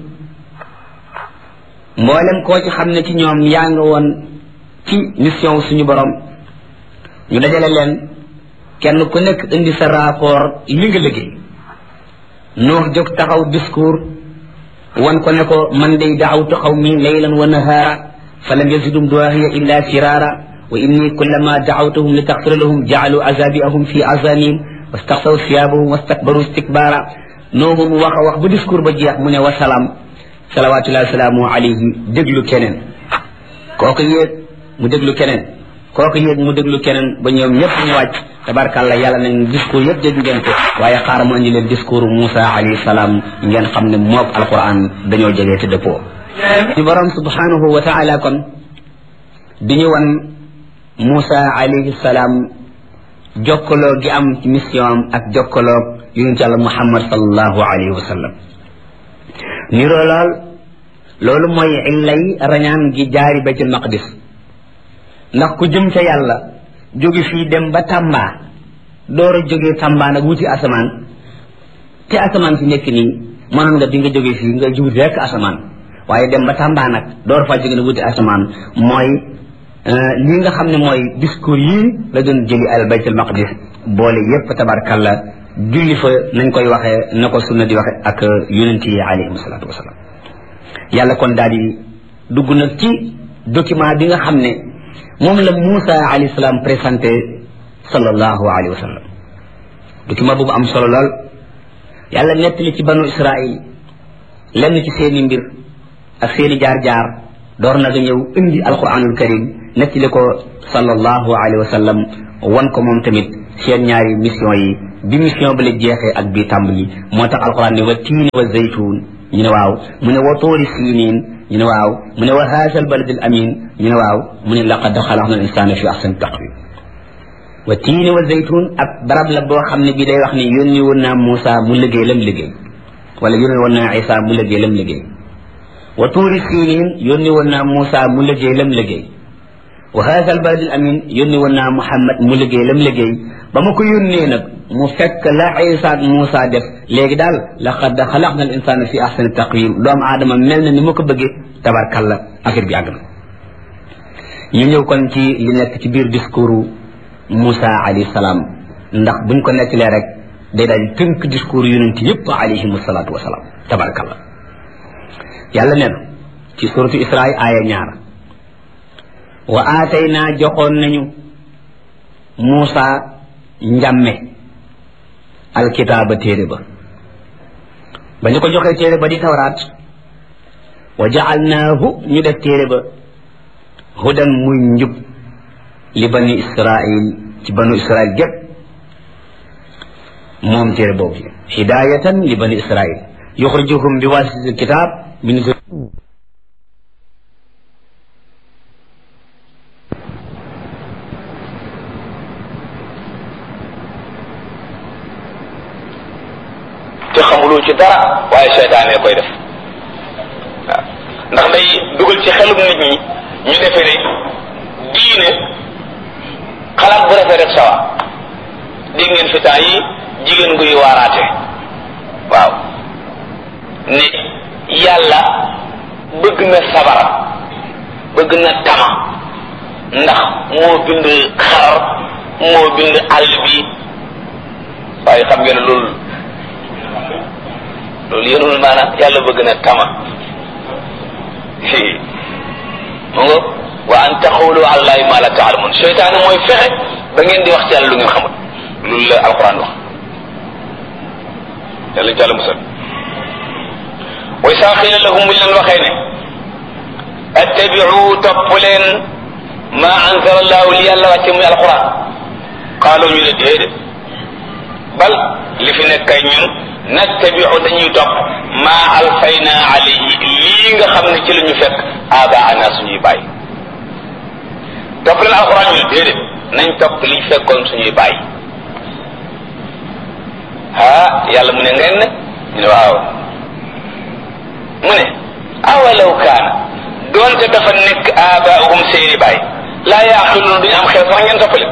mboolem koo ci xam ne ci ñoom yaa nga woon ci mission suñu borom ñu dajale leen kenn ku nekk indi sa rapport li nga liggéey Nuux jóg taxaw discours wan ko ne ko man day daawtu qawmi laylan wa nahaara fa lam yazidum du'aa'iya illa firaara wa inni kullama da'awtuhum li taghfira lahum ja'alu azabi'ahum fi azanihim wastaxsaw siyaabahum wastakbaru istikbaara noohu mu wax a wax ba discours ba jeex mu ne wasalaam salawaatullahi wa salaamu alayhi déglu keneen kooku yéeg mu déglu keneen kooku yéeg mu déglu keneen ba ñoom ñëpp ñu wàcc tabarkàlla yàlla nañ discours yëpp dégg ngeen ko waaye xaaral mu andi leen discours Moussa alayhi salaam ngeen xam ne moog alquran dañoo jegee te dëppoo ci borom subhanahu wa taala kon di ñu wan Moussa alayhi salaam jokkaloo gi am ci mission am ak jokkaloo yonent yàlla Muhammad sallallahu alayhi wa sallam niroo lool loolu mooy illay rañaan gi jaari baytul maqdis ndax ku jëm ca yàlla jóge fii dem ba Tamba door a jógee Tamba nag wuti asamaan te asamaan fi nekk nii mënoon nga di nga jóge fii nga juuti rek asamaan waaye dem ba Tamba nag door faa jóge nag wuti asamaan mooy lii nga xam ne mooy discours yii la doon jëli al baytul maqdis boole yépp tabarkalla julli fa nañ koy waxee na ko sunna di waxe ak yonent yi alayhim salaatu wasalaam yàlla kon daal di dugg nag ci document bi nga xam ne moom la Moussa alayhi salaam présenté sallallahu alayhi wa sallam document boobu am solo lool yàlla nettali ci banu Israil lenn ci seeni mbir ak seeni jaar-jaar door na nga ñëw indi alquranul karim nettali ko sallallahu alayhi wa sallam wan ko moom tamit seen ñaari mission yi bi mission ba la jeexee ak bii tàmbali moo tax alquran ne wa tiini wa zaytuun ñu ne waaw mu ne wa tuuri siiniin ñu ne waaw mu ne wa haazal baladil amiin ñu ne waaw mu ne laqad xalaqna al insaana fi ahsani taqwiim wa tiini wa zaytuun ak barab la boo xam ne bii day wax ni yónni woon naa Muusa mu liggéey lam liggéey wala yónni woon naa Isa mu liggéey lam liggéey wa tuuri siiniin yónni woon naa Muusa mu liggéey lam liggéey wa haazal baladil amiin yónni woon naa Muhammad mu liggéey lam liggéey ba ma ko yónnee nag mu fekk la Isa ak Muusa def léegi daal laqad xalaqna al insaana fi ahsani taqwiim doomu aadama mel na ni ma ko bëggee tabarkalla affaire bi àgg na ñu ñëw kon ci li nekk ci biir discours Muusa alayhi salaam ndax buñ ko nettalee rek day daal di tënk discours yonent yëpp alayhimu salaatu wasalaam tabarkalla yàlla nee na ci suratu Israa aaya ñaar wa aataynaa joxoon nañu Muusa njàmme alkitaaba téere ba ba ñu ko joxee téere ba di tawraat wa jaalnaahu ñu def téere ba hudan muy njub li bani israil ci banu israil gépp moom téere boobu hidayatan li bani israil yuxrijuhum bi wasiti alkitab min te xamuloo ci dara waaye seytaane koy def waaw ndax day dugal ci xelum nit ñi ñu defee ne diine xalaat bu rafet rek sawa dégg ngeen fi temps yi jigéen guy waaraate waaw ne yàlla bëgg na sabar bëgg na tama ndax moo bind xarar moo bind àll bi waaye xam ngeen loolu loolu yéenul maanaam yàlla bëgg na tama mu nga wa an taxulu ala llahi ma la taalamun seytaane mooy fexe ba ngeen di wax ci yàlla lu ngeen xamul loolu la alquran wax yàlla ci yàlla musal wa isaa qiila lahum buñ leen waxee ne attabiu topp leen ma anzala allahu li yàlla wàcce muy alquran qaalu ñu ne déedéet bal li fi nekk kay ñun nattabiu dañuy topp ma alfayna alayhi lii nga xam ne ci la ñu fekk abaana suñuy bàyyi topp leen alquran ñu ne déedéet nañ topp liñ fekkoon suñuy bàyyi ah yàlla mu ne ngeen ne ñu ne waaw mu ne awalaw kaana doonte dafa nekk abaahum seeni baay laa yaaqiluuna duñu am xel sax ngeen toppale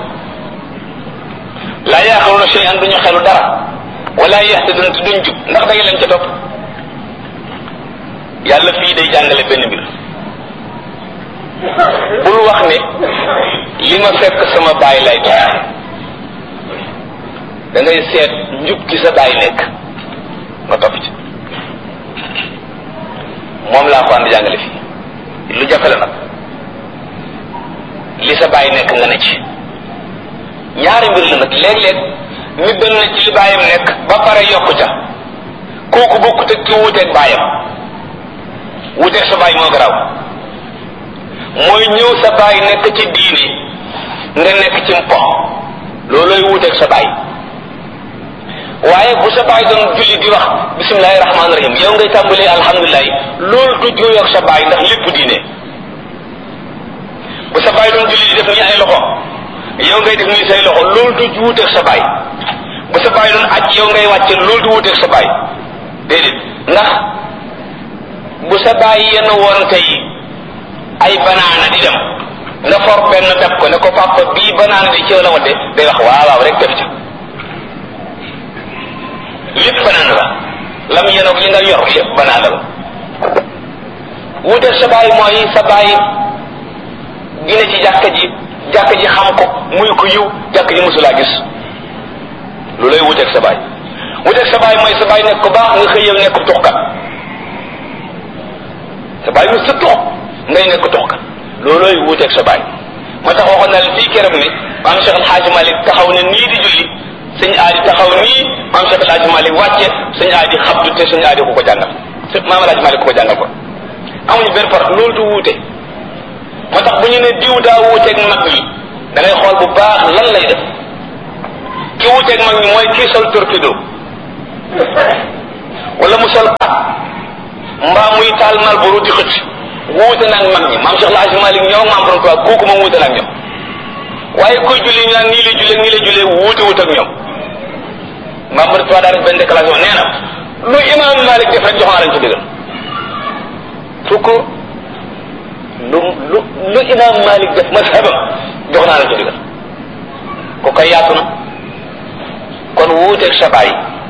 laa yaaqiluuna shay'an duñu xelu dara wala yahtaduuna te duñ jub ndax da ngeen leen ca topp yàlla fii day jàngale benn mbir bul wax ne li ma fekk sama baay lay topp da ngay seet njub gi sa baay nekk nga topp ci moom laa ko ànd jàngale fii lu jafe la nag li sa baay nekk nga ne ci ñaari mbir la nag léeg-léeg nit doon na ci li baayam nekk ba pare yokku ca kooku bokkut ak ki wuuteeg baayam wuuteeg sa baay moo garaaw mooy ñëw sa baay nekk ci diine nga nekk ci mpo loolooy wuuteeg sa baay waaye bu sa baay doon julli di wax bismillahi rahmaani rahim yow ngay tàmbalee alhamdulilah loolu du juyoo sa baay ndax lépp diine bu sa baay doon julli di def nii ay loxo yow ngay def nii say loxo loolu du wuuteeg sa baay bu sa baay doon aj yow ngay wàcce loolu du wuuteeg sa baay déedéet ndax bu sa baay yenn woon tey ay banaana di dem nga for benn dab ko ne ko papa bii banaana di ceew la wadde day wax waaw waaw rek dem ca lépp banaan la lam yenoog li nga yor lépp banaan la wuuteeg sa baay mooy sa baay dina ci jàkka ji jàkka ji xam ko muy ko yiw jàkka ji mosulaa gis lu lay wuuteeg sa baay wuuteeg sa baay mooy sa baay nekk ko baax nga xëy yow nekk tuxkat sa baay mu sa tux ngay nekk tuxkat loolooy wuuteeg sa baay moo tax waxoon naa leen fii keroog ni maam Cheikh El Hadj Malick taxaw ne nii di julli sëñ aadi taxaw nii maam Cheikh El Hadj Malick wàcce sëñ aadi xabdu te sëñ aadi ku ko jàngal maam Alaaji Malik ko jàngal ko amuñu benn par loolu du wuute moo tax bu ñu ne diw daa wuuteeg mag ñi da ngay xool bu baax lan lay def ki wuuteeg mag ñi mooy kii sol torpedo wala mu sol pat mbaa muy taal Marlboro di xëcc wuute nag mag ñi maam Cheikh El Hadji Malick ñëw maam borom Tuubaa kooku moom wuute nag ñoom waaye koy julli ñu naan nii lay jullee nii lay jullee wuute wuute ak ñoom maam borom Tuubaa daa def benn déclaration nee na lu imam Malik def rek jox naa lañ ci digal fukk lu lu lu imam Malik def mazhabam jox naa lañ ci digal ko koy yaatu na kon wuuteeg sabaay